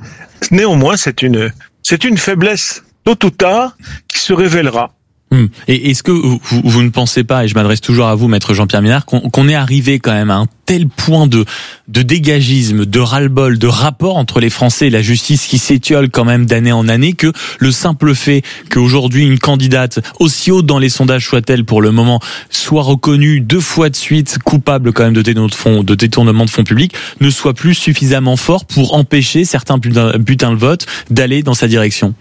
c'est une faiblesse tôt ou tard qui se révélera. Et est-ce que vous ne pensez pas, et je m'adresse toujours à vous, maître Jean-Pierre Mignard, qu'on est arrivé quand même à un tel point de dégagisme, de ras-le-bol, de rapport entre les Français et la justice qui s'étiole quand même d'année en année, que le simple fait qu'aujourd'hui une candidate, aussi haute dans les sondages soit-elle pour le moment, soit reconnue 2 fois de suite coupable quand même de détournement de fonds publics, ne soit plus suffisamment fort pour empêcher certains bulletins de vote d'aller dans sa direction?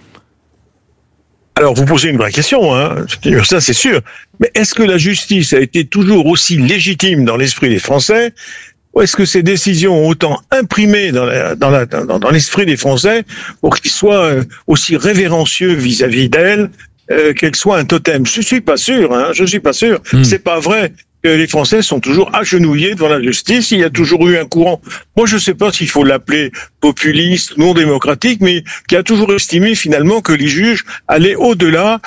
Alors, vous posez une vraie question, ça c'est sûr. Mais est-ce que la justice a été toujours aussi légitime dans l'esprit des Français, ou est-ce que ces décisions ont autant imprimé dans l'esprit des Français pour qu'ils soient aussi révérencieux vis-à-vis d'elle, qu'elle soit un totem? Je suis pas sûr. C'est pas vrai que les Français sont toujours agenouillés devant la justice. Il y a toujours eu un courant, moi je ne sais pas s'il faut l'appeler populiste, non démocratique, mais qui a toujours estimé finalement que les juges allaient au-delà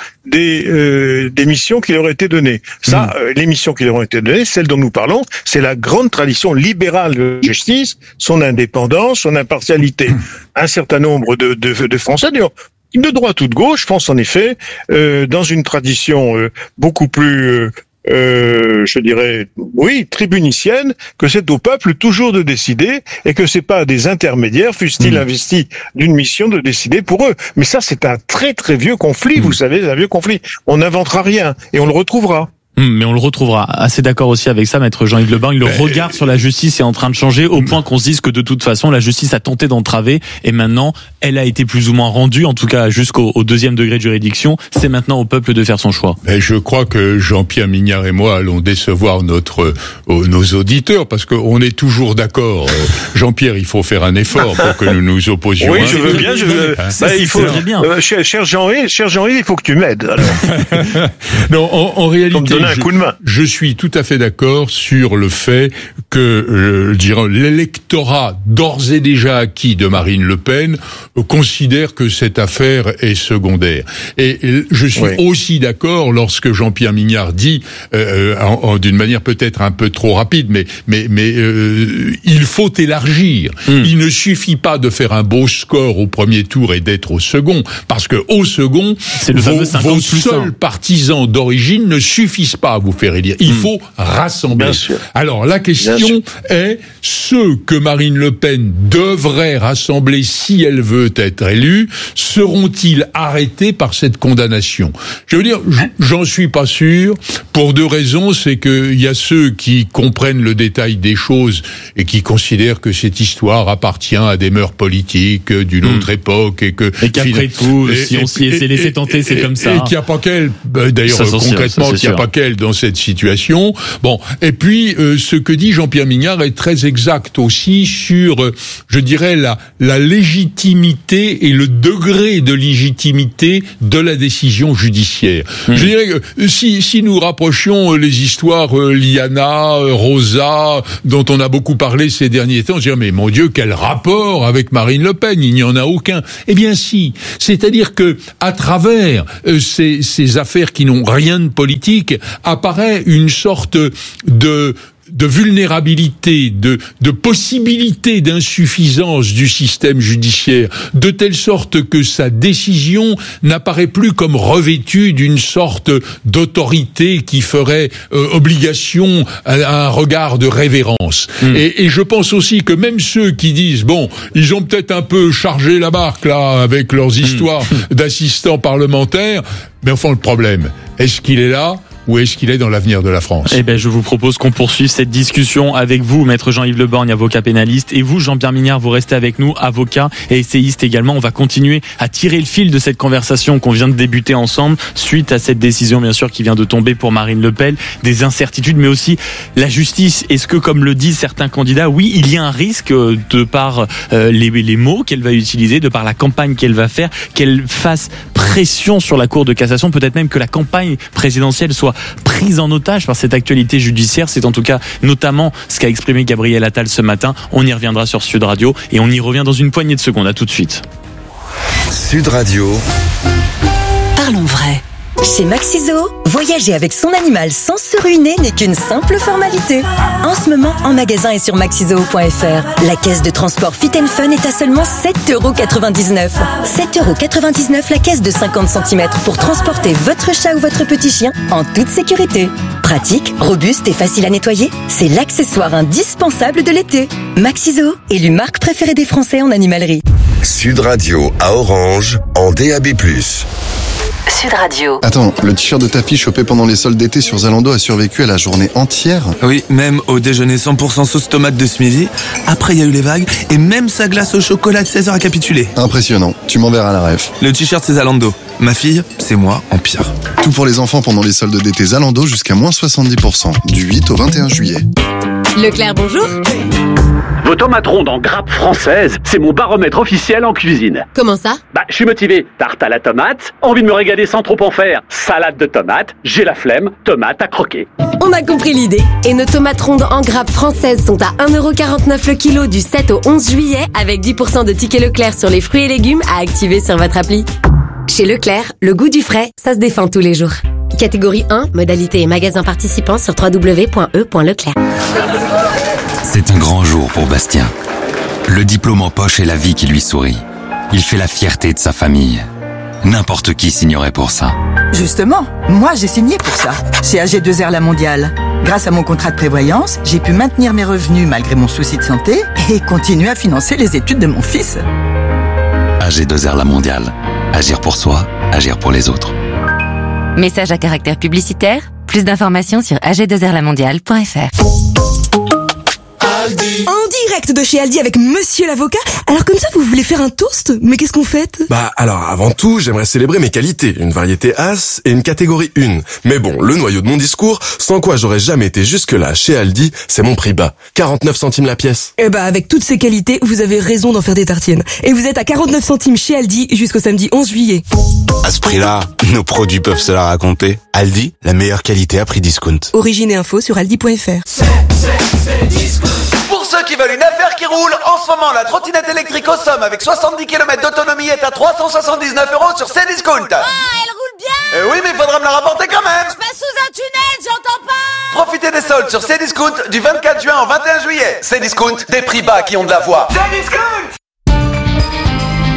des missions qui leur étaient données. Ça, les missions qui leur ont été données, celles dont nous parlons, c'est la grande tradition libérale de la justice, son indépendance, son impartialité. Un certain nombre de Français, d'ailleurs, de droite ou de gauche, pense en effet, dans une tradition beaucoup plus je dirais, tribunicienne, que c'est au peuple toujours de décider, et que c'est pas à des intermédiaires, fussent-ils investis d'une mission, de décider pour eux. Mais ça, c'est un très très vieux conflit, vous savez, un vieux conflit. On n'inventera rien, et on le retrouvera. Mais on le retrouvera. Assez d'accord aussi avec ça, maître Jean-Yves Le Borgne. Le regard sur la justice est en train de changer au point qu'on se dise que de toute façon, la justice a tenté d'entraver et maintenant, elle a été plus ou moins rendue, en tout cas jusqu'au 2e degré de juridiction. C'est maintenant au peuple de faire son choix. Mais je crois que Jean-Pierre Mignard et moi allons décevoir nos auditeurs parce qu'on est toujours d'accord. Jean-Pierre, il faut faire un effort pour que nous nous opposions. Oui, je veux bien. Il faut très bien. Cher Jean-Yves, il faut que tu m'aides. Alors. Non, en réalité. Je suis tout à fait d'accord sur le fait que l'électorat d'ores et déjà acquis de Marine Le Pen considère que cette affaire est secondaire. Et je suis aussi d'accord lorsque Jean-Pierre Mignard dit, d'une manière peut-être un peu trop rapide, mais il faut élargir. Il ne suffit pas de faire un beau score au premier tour et d'être au second, parce que au second, vos seuls partisans d'origine ne suffisent pas à vous faire élire. Il faut rassembler. Alors, la question est, ceux que Marine Le Pen devrait rassembler si elle veut être élue, seront-ils arrêtés par cette condamnation? Je veux dire, j'en suis pas sûr, pour deux raisons. C'est qu'il y a ceux qui comprennent le détail des choses et qui considèrent que cette histoire appartient à des mœurs politiques d'une autre époque et qu'après tout, si on s'y est laissé tenter, c'est comme ça. Et qu'il n'y a pas qu'elle, d'ailleurs concrètement, qu'il n'y a pas qu'elle dans cette situation. Bon, et puis ce que dit Jean-Pierre Mignard est très exact aussi sur, je dirais, la légitimité et le degré de légitimité de la décision judiciaire. Je dirais que si nous rapprochions les histoires Liana, Rosa, dont on a beaucoup parlé ces derniers temps, on se dirait mais mon Dieu, quel rapport avec Marine Le Pen? Il n'y en a aucun. Eh bien si, c'est-à-dire que à travers ces affaires qui n'ont rien de politique, apparaît une sorte de vulnérabilité, de possibilité d'insuffisance du système judiciaire, de telle sorte que sa décision n'apparaît plus comme revêtue d'une sorte d'autorité qui ferait obligation à un regard de révérence. Et je pense aussi que même ceux qui disent, bon, ils ont peut-être un peu chargé la barque là avec leurs histoires d'assistants parlementaires, mais enfin le problème, est-ce qu'il est là ? Ou est-ce qu'il est dans l'avenir de la France? Eh ben, je vous propose qu'on poursuive cette discussion avec vous, maître Jean-Yves Le Borgne, avocat pénaliste, et vous, Jean-Pierre Mignard, vous restez avec nous, avocat et essayiste également. On va continuer à tirer le fil de cette conversation qu'on vient de débuter ensemble, suite à cette décision, bien sûr, qui vient de tomber pour Marine Le Pen, des incertitudes, mais aussi la justice. Est-ce que, comme le disent certains candidats, oui, il y a un risque de par les mots qu'elle va utiliser, de par la campagne qu'elle va faire, qu'elle fasse pression sur la Cour de cassation, peut-être même que la campagne présidentielle soit prise en otage par cette actualité judiciaire. C'est en tout cas notamment ce qu'a exprimé Gabriel Attal ce matin. On y reviendra sur Sud Radio et on y revient dans une poignée de secondes. À tout de suite. Sud Radio. Parlons vrai. Chez Maxiso, voyager avec son animal sans se ruiner n'est qu'une simple formalité. En ce moment, en magasin et sur maxiso.fr, la caisse de transport Fit & Fun est à seulement 7,99 €. 7,99 € la caisse de 50 cm pour transporter votre chat ou votre petit chien en toute sécurité. Pratique, robuste et facile à nettoyer, c'est l'accessoire indispensable de l'été. Maxiso, élu marque préférée des Français en animalerie. Sud Radio à Orange en DAB+. Sud Radio. Attends, le t-shirt de ta fille chopé pendant les soldes d'été sur Zalando a survécu à la journée entière? Oui, même au déjeuner 100% sauce tomate de ce midi. Après, il y a eu les vagues et même sa glace au chocolat de 16h a capitulé. Impressionnant. Tu m'enverras la ref. Le t-shirt, c'est Zalando. Ma fille, c'est moi en pire. Tout pour les enfants pendant les soldes d'été Zalando jusqu'à moins 70%. Du 8 au 21 juillet. Leclerc, bonjour. Vos tomates rondes en grappe française, c'est mon baromètre officiel en cuisine. Comment ça? Je suis motivé. Tarte à la tomate, envie de me régaler sans trop en faire. Salade de tomates, j'ai la flemme, tomate à croquer. On a compris l'idée. Et nos tomates rondes en grappe françaises sont à 1,49 € le kilo du 7 au 11 juillet avec 10% de tickets Leclerc sur les fruits et légumes à activer sur votre appli. Chez Leclerc, le goût du frais, ça se défend tous les jours. Catégorie 1, modalité et magasin participant sur www.e.leclerc. C'est un grand jour pour Bastien. Le diplôme en poche et la vie qui lui sourit. Il fait la fierté de sa famille. N'importe qui signerait pour ça. Justement, moi j'ai signé pour ça, chez AG2R La Mondiale. Grâce à mon contrat de prévoyance, j'ai pu maintenir mes revenus malgré mon souci de santé et continuer à financer les études de mon fils. AG2R La Mondiale. Agir pour soi, agir pour les autres. Message à caractère publicitaire. Plus d'informations sur ag2rlamondiale.fr. En direct de chez Aldi avec Monsieur l'avocat. Alors comme ça, vous voulez faire un toast? Mais qu'est-ce qu'on fête? Alors avant tout, j'aimerais célébrer mes qualités. Une variété As et une catégorie 1. Mais bon, le noyau de mon discours, sans quoi j'aurais jamais été jusque-là chez Aldi, c'est mon prix bas. 49 centimes la pièce. Avec toutes ces qualités, vous avez raison d'en faire des tartines. Et vous êtes à 49 centimes chez Aldi jusqu'au samedi 11 juillet. À ce prix-là, nos produits peuvent se la raconter. Aldi, la meilleure qualité à prix discount. Origine et info sur aldi.fr. C'est discount. Pour ceux qui veulent une affaire qui roule, en ce moment, la trottinette électrique au Somme avec 70 km d'autonomie est à 379 € sur Cdiscount. Ah, elle roule bien. Oui, mais il faudra me la rapporter quand même. Je passe sous un tunnel, j'entends pas. Profitez des soldes sur Cdiscount du 24 juin au 21 juillet. Cdiscount, des prix bas qui ont de la voix. Cdiscount.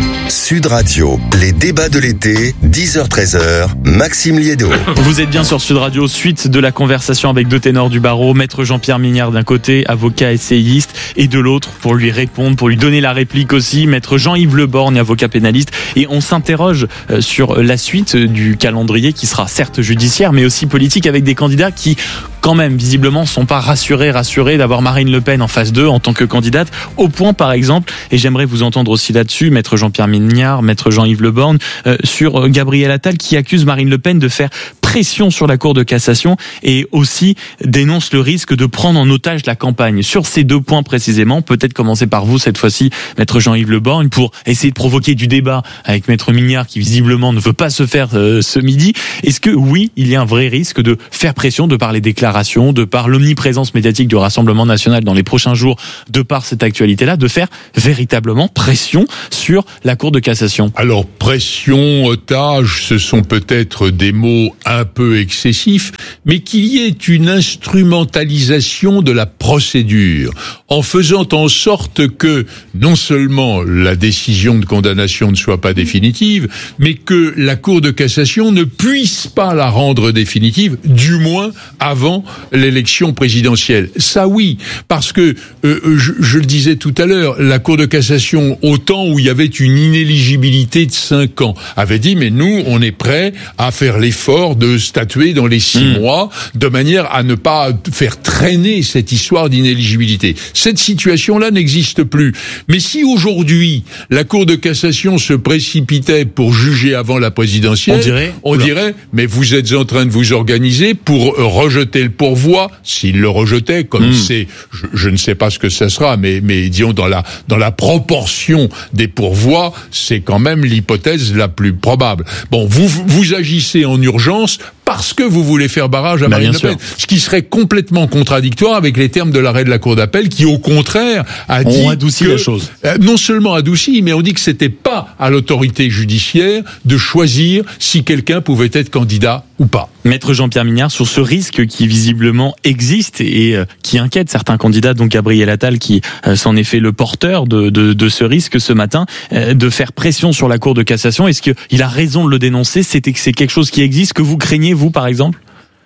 Sud Radio, les débats de l'été, 10h-13h, Maxime Liédo. Vous êtes bien sur Sud Radio, suite de la conversation avec deux ténors du barreau, maître Jean-Pierre Mignard d'un côté, avocat essayiste, et de l'autre, pour lui répondre, pour lui donner la réplique aussi, maître Jean-Yves Le Borgne, avocat pénaliste. Et on s'interroge sur la suite du calendrier qui sera certes judiciaire, mais aussi politique, avec des candidats qui, quand même, visiblement, sont pas rassurés d'avoir Marine Le Pen en phase 2 en tant que candidate, au point, par exemple, et j'aimerais vous entendre aussi là-dessus, maître Jean-Pierre Mignard, maître Jean-Yves Le Borgne, sur Gabriel Attal qui accuse Marine Le Pen de faire pression sur la Cour de cassation et aussi dénonce le risque de prendre en otage la campagne. Sur ces deux points précisément, peut-être commencer par vous cette fois-ci, maître Jean-Yves Le Borgne, pour essayer de provoquer du débat avec maître Mignard qui visiblement ne veut pas se faire ce midi. Est-ce que oui, il y a un vrai risque de faire pression de par les déclarations, de par l'omniprésence médiatique du Rassemblement national dans les prochains jours, de par cette actualité-là, de faire véritablement pression sur la Cour de cassation? Alors, pression, otage, ce sont peut-être des mots un peu excessifs, mais qu'il y ait une instrumentalisation de la procédure, en faisant en sorte que non seulement la décision de condamnation ne soit pas définitive, mais que la Cour de cassation ne puisse pas la rendre définitive, du moins avant l'élection présidentielle. Ça oui, parce que, je le disais tout à l'heure, la Cour de cassation, au temps où il y avait une inéligibilité de 5 ans, avait dit, mais nous, on est prêts à faire l'effort de statuer dans les 6 mois, de manière à ne pas faire traîner cette histoire d'inéligibilité. Cette situation-là n'existe plus. Mais si aujourd'hui, la Cour de cassation se précipitait pour juger avant la présidentielle, on dirait, mais vous êtes en train de vous organiser pour rejeter le pourvoi, s'il le rejetait, comme c'est, je ne sais pas ce que ça sera, mais disons dans la proportion des pourvois, c'est quand même l'hypothèse la plus probable. Bon, vous agissez en urgence parce que vous voulez faire barrage à Marine Le Pen. Ce qui serait complètement contradictoire avec les termes de l'arrêt de la Cour d'appel qui, au contraire, a dit on adoucit que, la chose. Non seulement adouci, mais on dit que c'était pas à l'autorité judiciaire de choisir si quelqu'un pouvait être candidat ou pas. Maître Jean-Pierre Mignard, sur ce risque qui visiblement existe et qui inquiète certains candidats, donc Gabriel Attal qui s'en est fait le porteur de ce risque ce matin, de faire pression sur la Cour de cassation, est-ce qu'il a raison de le dénoncer? C'est quelque chose qui existe, que vous craignez, vous, par exemple?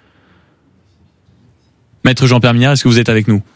Maître Jean-Pierre Mignard, est-ce que vous êtes avec nous?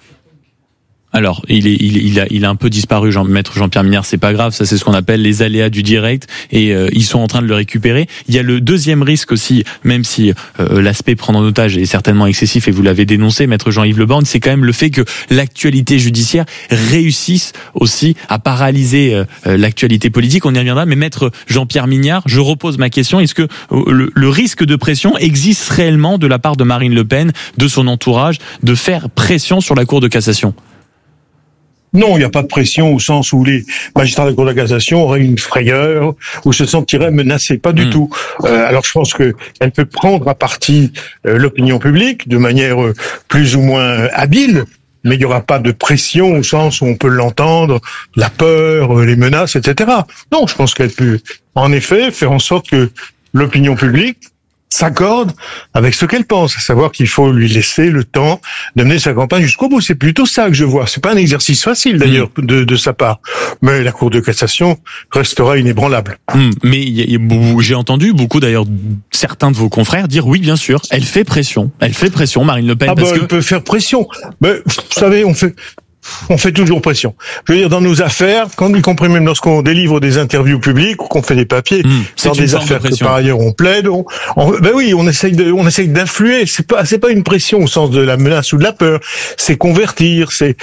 Alors, il a un peu disparu, maître Jean-Pierre Mignard, c'est pas grave, ça c'est ce qu'on appelle les aléas du direct, et ils sont en train de le récupérer. Il y a le deuxième risque aussi, même si l'aspect prendre en otage est certainement excessif, et vous l'avez dénoncé, maître Jean-Yves Le Borgne, c'est quand même le fait que l'actualité judiciaire réussisse aussi à paralyser l'actualité politique. On y reviendra, mais maître Jean-Pierre Mignard, je repose ma question, est-ce que le risque de pression existe réellement de la part de Marine Le Pen, de son entourage, de faire pression sur la Cour de cassation? Non, il n'y a pas de pression au sens où les magistrats de la Cour de cassation auraient une frayeur ou se sentiraient menacés. Pas du tout. Alors je pense qu'elle peut prendre à partie l'opinion publique de manière plus ou moins habile, mais il n'y aura pas de pression au sens où on peut l'entendre, la peur, les menaces, etc. Non, je pense qu'elle peut en effet faire en sorte que l'opinion publique s'accorde avec ce qu'elle pense, à savoir qu'il faut lui laisser le temps de mener sa campagne jusqu'au bout. C'est plutôt ça que je vois. C'est pas un exercice facile d'ailleurs de sa part, mais la Cour de cassation restera inébranlable. Mais j'ai entendu beaucoup d'ailleurs certains de vos confrères dire oui, bien sûr, elle fait pression, Marine Le Pen. Elle peut faire pression, mais vous savez, on fait toujours pression. Je veux dire, dans nos affaires, y compris même lorsqu'on délivre des interviews publiques ou qu'on fait des papiers, dans des affaires que par ailleurs on plaide, on essaye d'influer. C'est pas une pression au sens de la menace ou de la peur. C'est convertir, c'est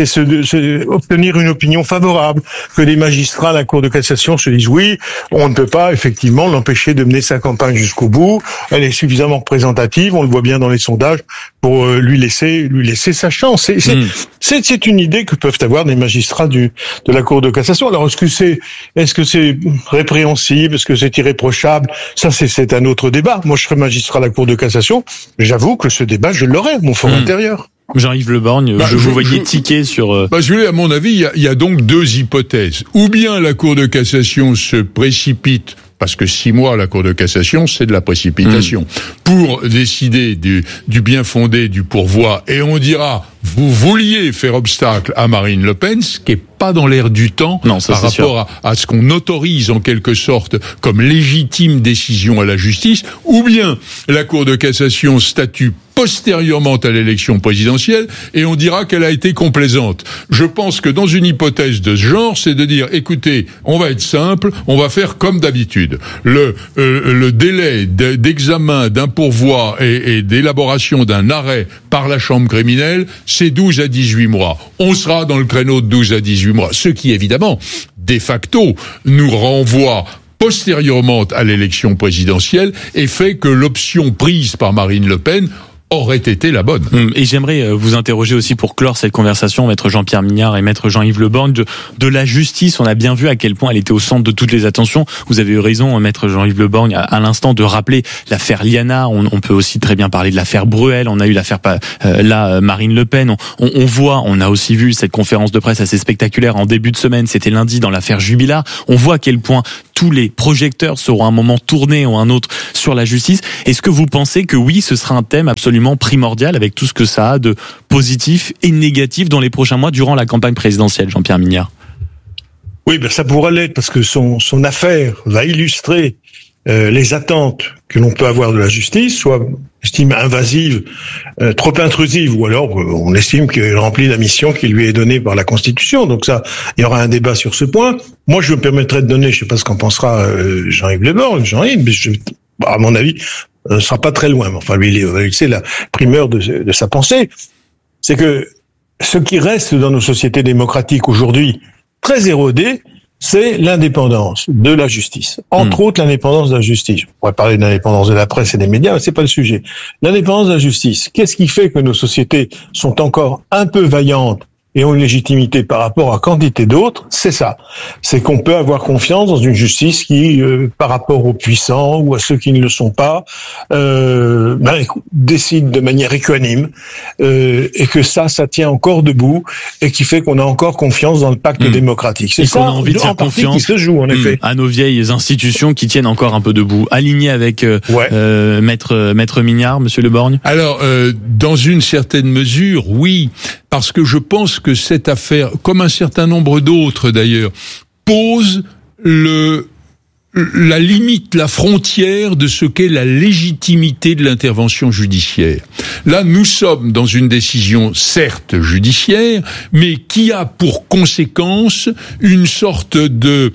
obtenir une opinion favorable. Que les magistrats à la Cour de cassation se disent oui, on ne peut pas effectivement l'empêcher de mener sa campagne jusqu'au bout. Elle est suffisamment représentative, on le voit bien dans les sondages, pour lui laisser sa chance. C'est une idée que peuvent avoir des magistrats de la Cour de cassation. Alors est-ce que c'est répréhensible, est-ce que c'est irréprochable? Ça c'est un autre débat. Moi je serais magistrat de la Cour de cassation, j'avoue que ce débat je l'aurais, mon fort intérieur. Jean-Yves Le Borgne, je vous voyais tiquer sur... à mon avis, il y a donc deux hypothèses. Ou bien la Cour de cassation se précipite, parce que 6 mois à la Cour de cassation, c'est de la précipitation, pour décider du bien fondé du pourvoi, et on dira, vous vouliez faire obstacle à Marine Le Pen, ce qui est pas dans l'air du temps par rapport à ce qu'on autorise en quelque sorte comme légitime décision à la justice, ou bien la Cour de cassation statue postérieurement à l'élection présidentielle et on dira qu'elle a été complaisante. Je pense que dans une hypothèse de ce genre, c'est de dire, écoutez, on va être simple, on va faire comme d'habitude. Le délai d'examen d'un pourvoi et d'élaboration d'un arrêt par la chambre criminelle, c'est 12 à 18 mois. On sera dans le créneau de 12 à 18 mois. Ce qui, évidemment, de facto, nous renvoie postérieurement à l'élection présidentielle et fait que l'option prise par Marine Le Pen aurait été la bonne. Et j'aimerais vous interroger aussi pour clore cette conversation, maître Jean-Pierre Mignard et maître Jean-Yves Le Borgne, de la justice. On a bien vu à quel point elle était au centre de toutes les attentions. Vous avez eu raison, maître Jean-Yves Le Borgne, à l'instant de rappeler l'affaire Liana. On peut aussi très bien parler de l'affaire Bruel. On a eu l'affaire Marine Le Pen. On a aussi vu cette conférence de presse assez spectaculaire en début de semaine. C'était lundi dans l'affaire Jubilard. On voit à quel point tous les projecteurs seront à un moment tournés ou un autre sur la justice. Est-ce que vous pensez que oui, ce sera un thème absolument primordial avec tout ce que ça a de positif et négatif dans les prochains mois durant la campagne présidentielle, Jean-Pierre Mignard? Oui, ça pourra l'être parce que son affaire va illustrer les attentes que l'on peut avoir de la justice, soit estime invasive, trop intrusive, ou alors on estime qu'elle remplit la mission qui lui est donnée par la Constitution. Donc ça, il y aura un débat sur ce point. Moi, je me permettrai de donner, je sais pas ce qu'en pensera Jean-Yves Le Borgne, mais à mon avis, ne sera pas très loin. Enfin, lui, c'est la primeur de sa pensée. C'est que ce qui reste dans nos sociétés démocratiques aujourd'hui, très érodé, c'est l'indépendance de la justice. Entre autres, l'indépendance de la justice. On pourrait parler de l'indépendance de la presse et des médias, mais c'est pas le sujet. L'indépendance de la justice. Qu'est-ce qui fait que nos sociétés sont encore un peu vaillantes et ont une légitimité par rapport à quantité d'autres? C'est ça. C'est qu'on peut avoir confiance dans une justice qui, par rapport aux puissants ou à ceux qui ne le sont pas, décide de manière équanime, et que ça tient encore debout et qui fait qu'on a encore confiance dans le pacte démocratique. C'est ça, qu'on a envie de faire confiance qui se joue, en effet. À nos vieilles institutions qui tiennent encore un peu debout. Aligné avec maître Mignard, monsieur Le Borgne? Alors, dans une certaine mesure, oui, parce que je pense que cette affaire, comme un certain nombre d'autres d'ailleurs, pose la limite, la frontière de ce qu'est la légitimité de l'intervention judiciaire. Là, nous sommes dans une décision certes judiciaire, mais qui a pour conséquence une sorte de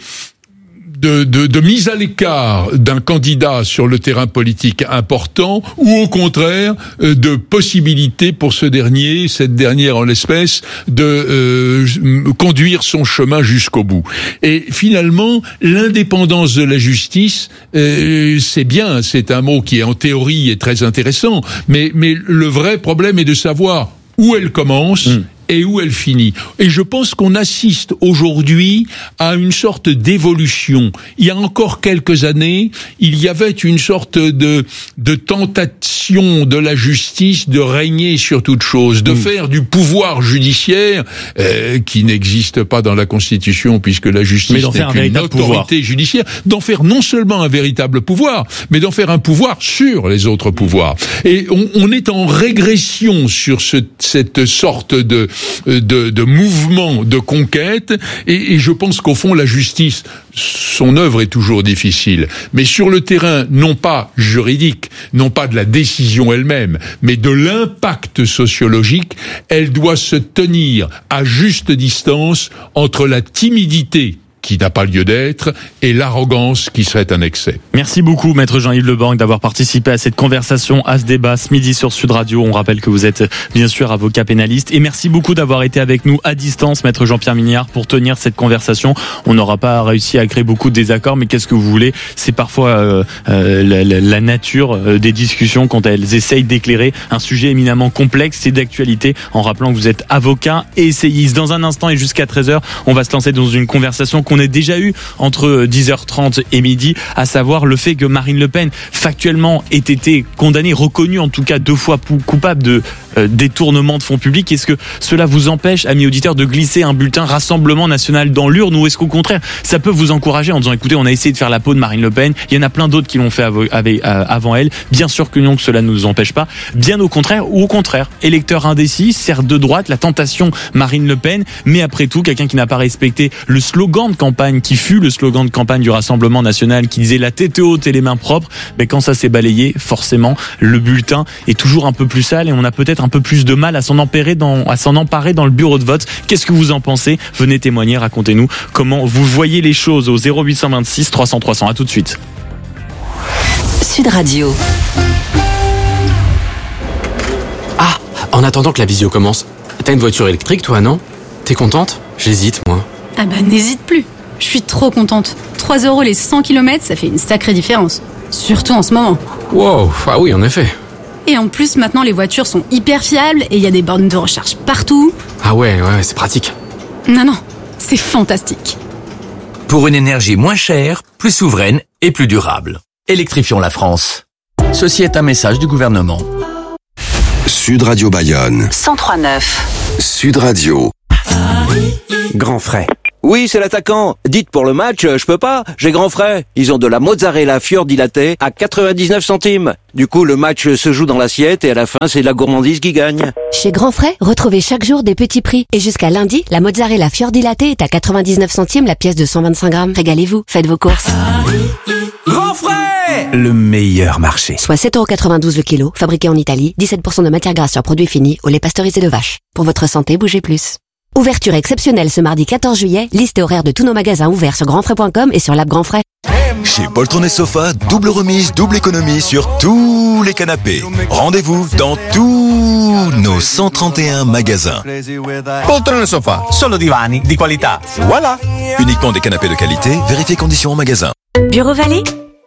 mise à l'écart d'un candidat sur le terrain politique important, ou au contraire de possibilité pour cette dernière en l'espèce, de conduire son chemin jusqu'au bout. Et finalement, l'indépendance de la justice, c'est bien, c'est un mot qui en théorie est très intéressant, mais le vrai problème est de savoir où elle commence et où elle finit. Et je pense qu'on assiste aujourd'hui à une sorte d'évolution. Il y a encore quelques années, il y avait une sorte de tentation de la justice de régner sur toute chose, de faire du pouvoir judiciaire, qui n'existe pas dans la Constitution puisque la justice n'est qu'une autorité judiciaire, d'en faire non seulement un véritable pouvoir, mais d'en faire un pouvoir sur les autres pouvoirs. Et on est en régression sur cette sorte de mouvement de conquête, et je pense qu'au fond la justice, son œuvre est toujours difficile, mais sur le terrain non pas juridique, non pas de la décision elle-même, mais de l'impact sociologique, elle doit se tenir à juste distance entre la timidité qui n'a pas lieu d'être, et l'arrogance qui serait un excès. Merci beaucoup, maître Jean-Yves Le Borgne, d'avoir participé à cette conversation, à ce débat, ce midi sur Sud Radio. On rappelle que vous êtes bien sûr avocat pénaliste, et merci beaucoup d'avoir été avec nous à distance, maître Jean-Pierre Mignard, pour tenir cette conversation. On n'aura pas réussi à créer beaucoup de désaccords, mais qu'est-ce que vous voulez? C'est parfois la nature des discussions quand elles essayent d'éclairer un sujet éminemment complexe et d'actualité, en rappelant que vous êtes avocat et essayiste. Dans un instant et jusqu'à 13h, on va se lancer dans une conversation qu'on a déjà eu entre 10h30 et midi, à savoir le fait que Marine Le Pen factuellement ait été condamnée, reconnue en tout cas 2 fois coupable de détournement de fonds publics. Est-ce que cela vous empêche, amis auditeurs, de glisser un bulletin Rassemblement National dans l'urne, ou est-ce qu'au contraire, ça peut vous encourager en disant, écoutez, on a essayé de faire la peau de Marine Le Pen, il y en a plein d'autres qui l'ont fait avant elle, bien sûr que non, que cela ne nous empêche pas, bien au contraire, ou au contraire, électeur indécis, certes de droite, la tentation Marine Le Pen, mais après tout, quelqu'un qui n'a pas respecté le slogan de campagne, qui fut le slogan de campagne du Rassemblement National, qui disait la tête haute et les mains propres, mais quand ça s'est balayé, forcément, le bulletin est toujours un peu plus sale et on a peut-être un peu plus de mal à s'en emparer dans le bureau de vote. Qu'est-ce que vous en pensez? Venez témoigner, racontez-nous comment vous voyez les choses au 0826 300 300. À tout de suite. Sud Radio. Ah, en attendant que la visio commence, t'as une voiture électrique toi, non? T'es contente? J'hésite, moi. Ah bah n'hésite plus. Je suis trop contente. 3 € les 100 km, ça fait une sacrée différence. Surtout en ce moment. Wow, ah oui, en effet. Et en plus, maintenant, les voitures sont hyper fiables et il y a des bornes de recharge partout. Ah ouais, c'est pratique. Non, c'est fantastique. Pour une énergie moins chère, plus souveraine et plus durable. Électrifions la France. Ceci est un message du gouvernement. Sud Radio Bayonne. 103.9. Sud Radio. Grand frais. Oui, c'est l'attaquant. Dites pour le match, je peux pas, j'ai grand frais. Ils ont de la mozzarella fior dilatée à 99 centimes. Du coup, le match se joue dans l'assiette et à la fin, c'est la gourmandise qui gagne. Chez Grand Frais, retrouvez chaque jour des petits prix. Et jusqu'à lundi, la mozzarella fior dilatée est à 99 centimes la pièce de 125 grammes. Régalez-vous, faites vos courses. Grand frais! Le meilleur marché. Soit 7,92 € le kilo, fabriqué en Italie, 17% de matière grasse sur produits finis, au lait pasteurisé de vache. Pour votre santé, bougez plus. Ouverture exceptionnelle ce mardi 14 juillet, liste et horaire de tous nos magasins ouverts sur grandfrais.com et sur l'app Grand Frais. Chez Poltron et Sofa, double remise, double économie sur tous les canapés. Rendez-vous dans tous nos 131 magasins. Poltron et Sofa, solo divani di qualità. Voilà. Uniquement des canapés de qualité, vérifiez conditions en magasin. Bureau Vallée.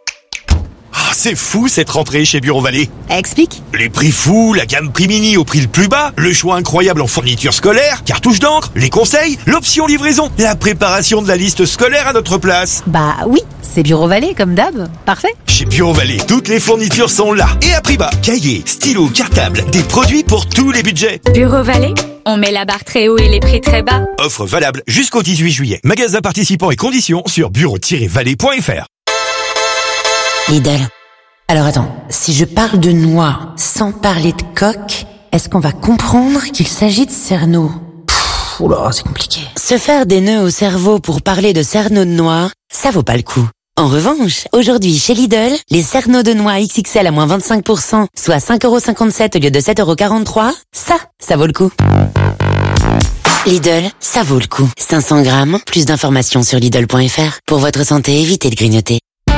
C'est fou cette rentrée chez Bureau Vallée. Explique. Les prix fous, la gamme prix mini au prix le plus bas, le choix incroyable en fournitures scolaires, cartouches d'encre, les conseils, l'option livraison, la préparation de la liste scolaire à notre place. Bah oui, c'est Bureau Vallée comme d'hab. Parfait. Chez Bureau Vallée, toutes les fournitures sont là et à prix bas. Cahiers, stylos, cartables, des produits pour tous les budgets. Bureau Vallée, on met la barre très haut et les prix très bas. Offre valable jusqu'au 18 juillet. Magasin participants et conditions sur bureau-vallée.fr. Lidl. Alors attends, si je parle de noix sans parler de coque, est-ce qu'on va comprendre qu'il s'agit de cerneau? Oula, c'est compliqué. Se faire des nœuds au cerveau pour parler de cerneau de noix, ça vaut pas le coup. En revanche, aujourd'hui chez Lidl, les cerneaux de noix XXL à moins 25%, soit 5,57 € au lieu de 7,43 €, ça vaut le coup. Lidl, ça vaut le coup. 500 grammes, plus d'informations sur Lidl.fr. Pour votre santé, évitez de grignoter.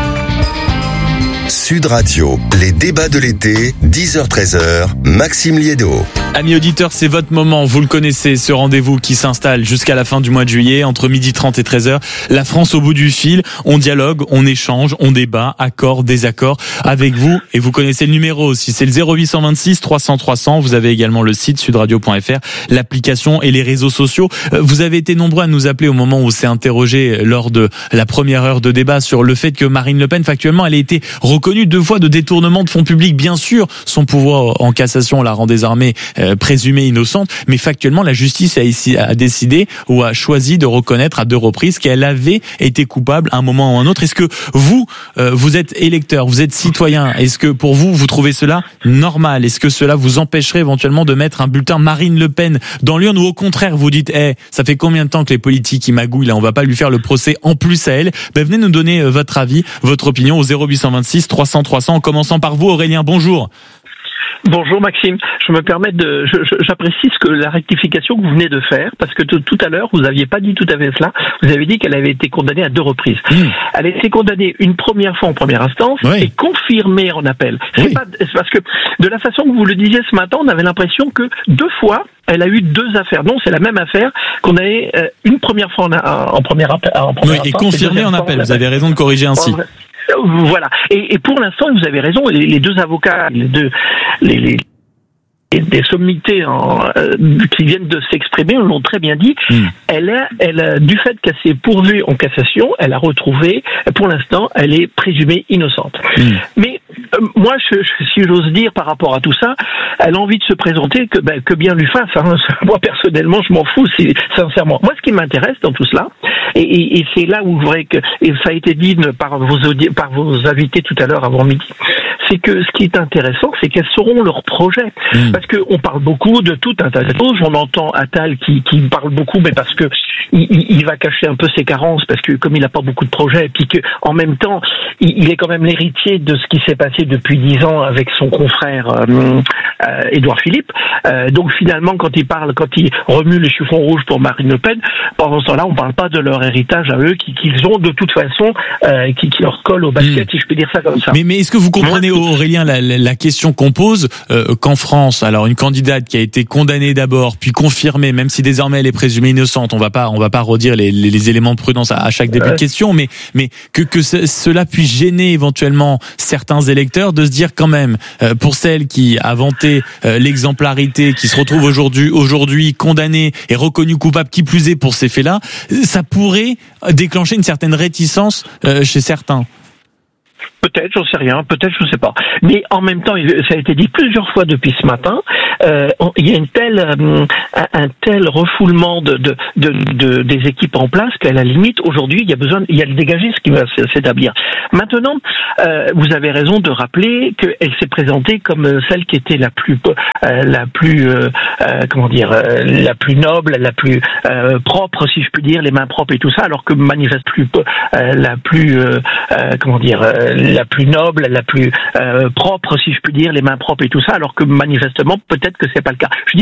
Sud Radio, les débats de l'été, 10h-13h, Maxime Liédo. Amis auditeurs, c'est votre moment, vous le connaissez, ce rendez-vous qui s'installe jusqu'à la fin du mois de juillet, entre 12h30 et 13h. La France au bout du fil, on dialogue, on échange, on débat, accord, désaccord avec vous. Et vous connaissez le numéro aussi, c'est le 0826 300 300. Vous avez également le site sudradio.fr, l'application et les réseaux sociaux. Vous avez été nombreux à nous appeler au moment où on s'est interrogé lors de la première heure de débat sur le fait que Marine Le Pen, factuellement, elle a été reconnue 2 fois de détournement de fonds publics. Bien sûr, son pouvoir en cassation la rend désormais présumée innocente, mais factuellement, la justice a décidé ou a choisi de reconnaître à 2 reprises qu'elle avait été coupable à un moment ou à un autre. Est-ce que vous êtes électeur, vous êtes citoyen, est-ce que pour vous, vous trouvez cela normal? Est-ce que cela vous empêcherait éventuellement de mettre un bulletin Marine Le Pen dans l'urne, ou au contraire, vous dites, ça fait combien de temps que les politiques y magouillent, là, on va pas lui faire le procès en plus à elle? Venez nous donner votre avis, votre opinion au 0826 300 300, en commençant par vous, Aurélien. Bonjour. Bonjour Maxime, je me permets j'apprécie la rectification que vous venez de faire, parce que tout à l'heure, vous n'aviez pas dit tout à fait cela, vous avez dit qu'elle avait été condamnée à 2 reprises. Elle a été condamnée une première fois en première instance et confirmée en appel. C'est parce que, de la façon que vous le disiez ce matin, on avait l'impression que 2 fois, elle a eu 2 affaires. Non, c'est la même affaire qu'on avait une première fois en première instance. Et confirmée en appel, vous avez raison de corriger ainsi. Voilà. Et pour l'instant, vous avez raison, les 2 avocats, des sommités qui viennent de s'exprimer l'ont très bien dit. Elle, du fait qu'elle s'est pourvue en cassation, elle a retrouvé, pour l'instant, elle est présumée innocente. Mais moi, si j'ose dire par rapport à tout ça, elle a envie de se présenter, que bien lui fasse. Hein. Moi personnellement, je m'en fous, sincèrement. Moi, ce qui m'intéresse dans tout cela, et c'est là où je voudrais que, et ça a été dit par vos invités tout à l'heure avant midi, c'est que ce qui est intéressant, c'est quels seront leurs projets. Parce que on parle beaucoup de tout un tas de choses. On entend Attal qui parle beaucoup, mais parce que il va cacher un peu ses carences, parce que comme il n'a pas beaucoup de projets, et puis que en même temps, il est quand même l'héritier de ce qui s'est passé depuis 10 ans avec son confrère Édouard Philippe. Donc finalement, quand il remue les chiffons rouges pour Marine Le Pen, pendant ce temps-là, on parle pas de leur héritage à eux qu'ils ont de toute façon, qui leur colle au basket, si je peux dire ça comme ça. Mais est-ce que vous comprenez, Aurélien, la question qu'on pose, qu'en France, alors une candidate qui a été condamnée d'abord, puis confirmée, même si désormais elle est présumée innocente, on va pas redire les éléments de prudence à chaque début de question, mais que cela puisse gêner éventuellement certains électeurs de se dire quand même, pour celle qui a vanté l'exemplarité, qui se retrouve aujourd'hui condamnée et reconnue coupable, qui plus est pour ces faits-là, ça pourrait déclencher une certaine réticence chez certains. Peut-être, j'en sais rien, peut-être, je ne sais pas. Mais en même temps, ça a été dit plusieurs fois depuis ce matin, il y a un tel refoulement des équipes en place qu'à la limite, aujourd'hui, il y a le dégagisme qui va s'établir. Maintenant, vous avez raison de rappeler qu'elle s'est présentée comme celle qui était la plus noble, la plus propre, si je puis dire, les mains propres et tout ça, alors que la plus noble, la plus propre, si je puis dire, les mains propres et tout ça, alors que manifestement, peut-être que c'est pas le cas. Je dis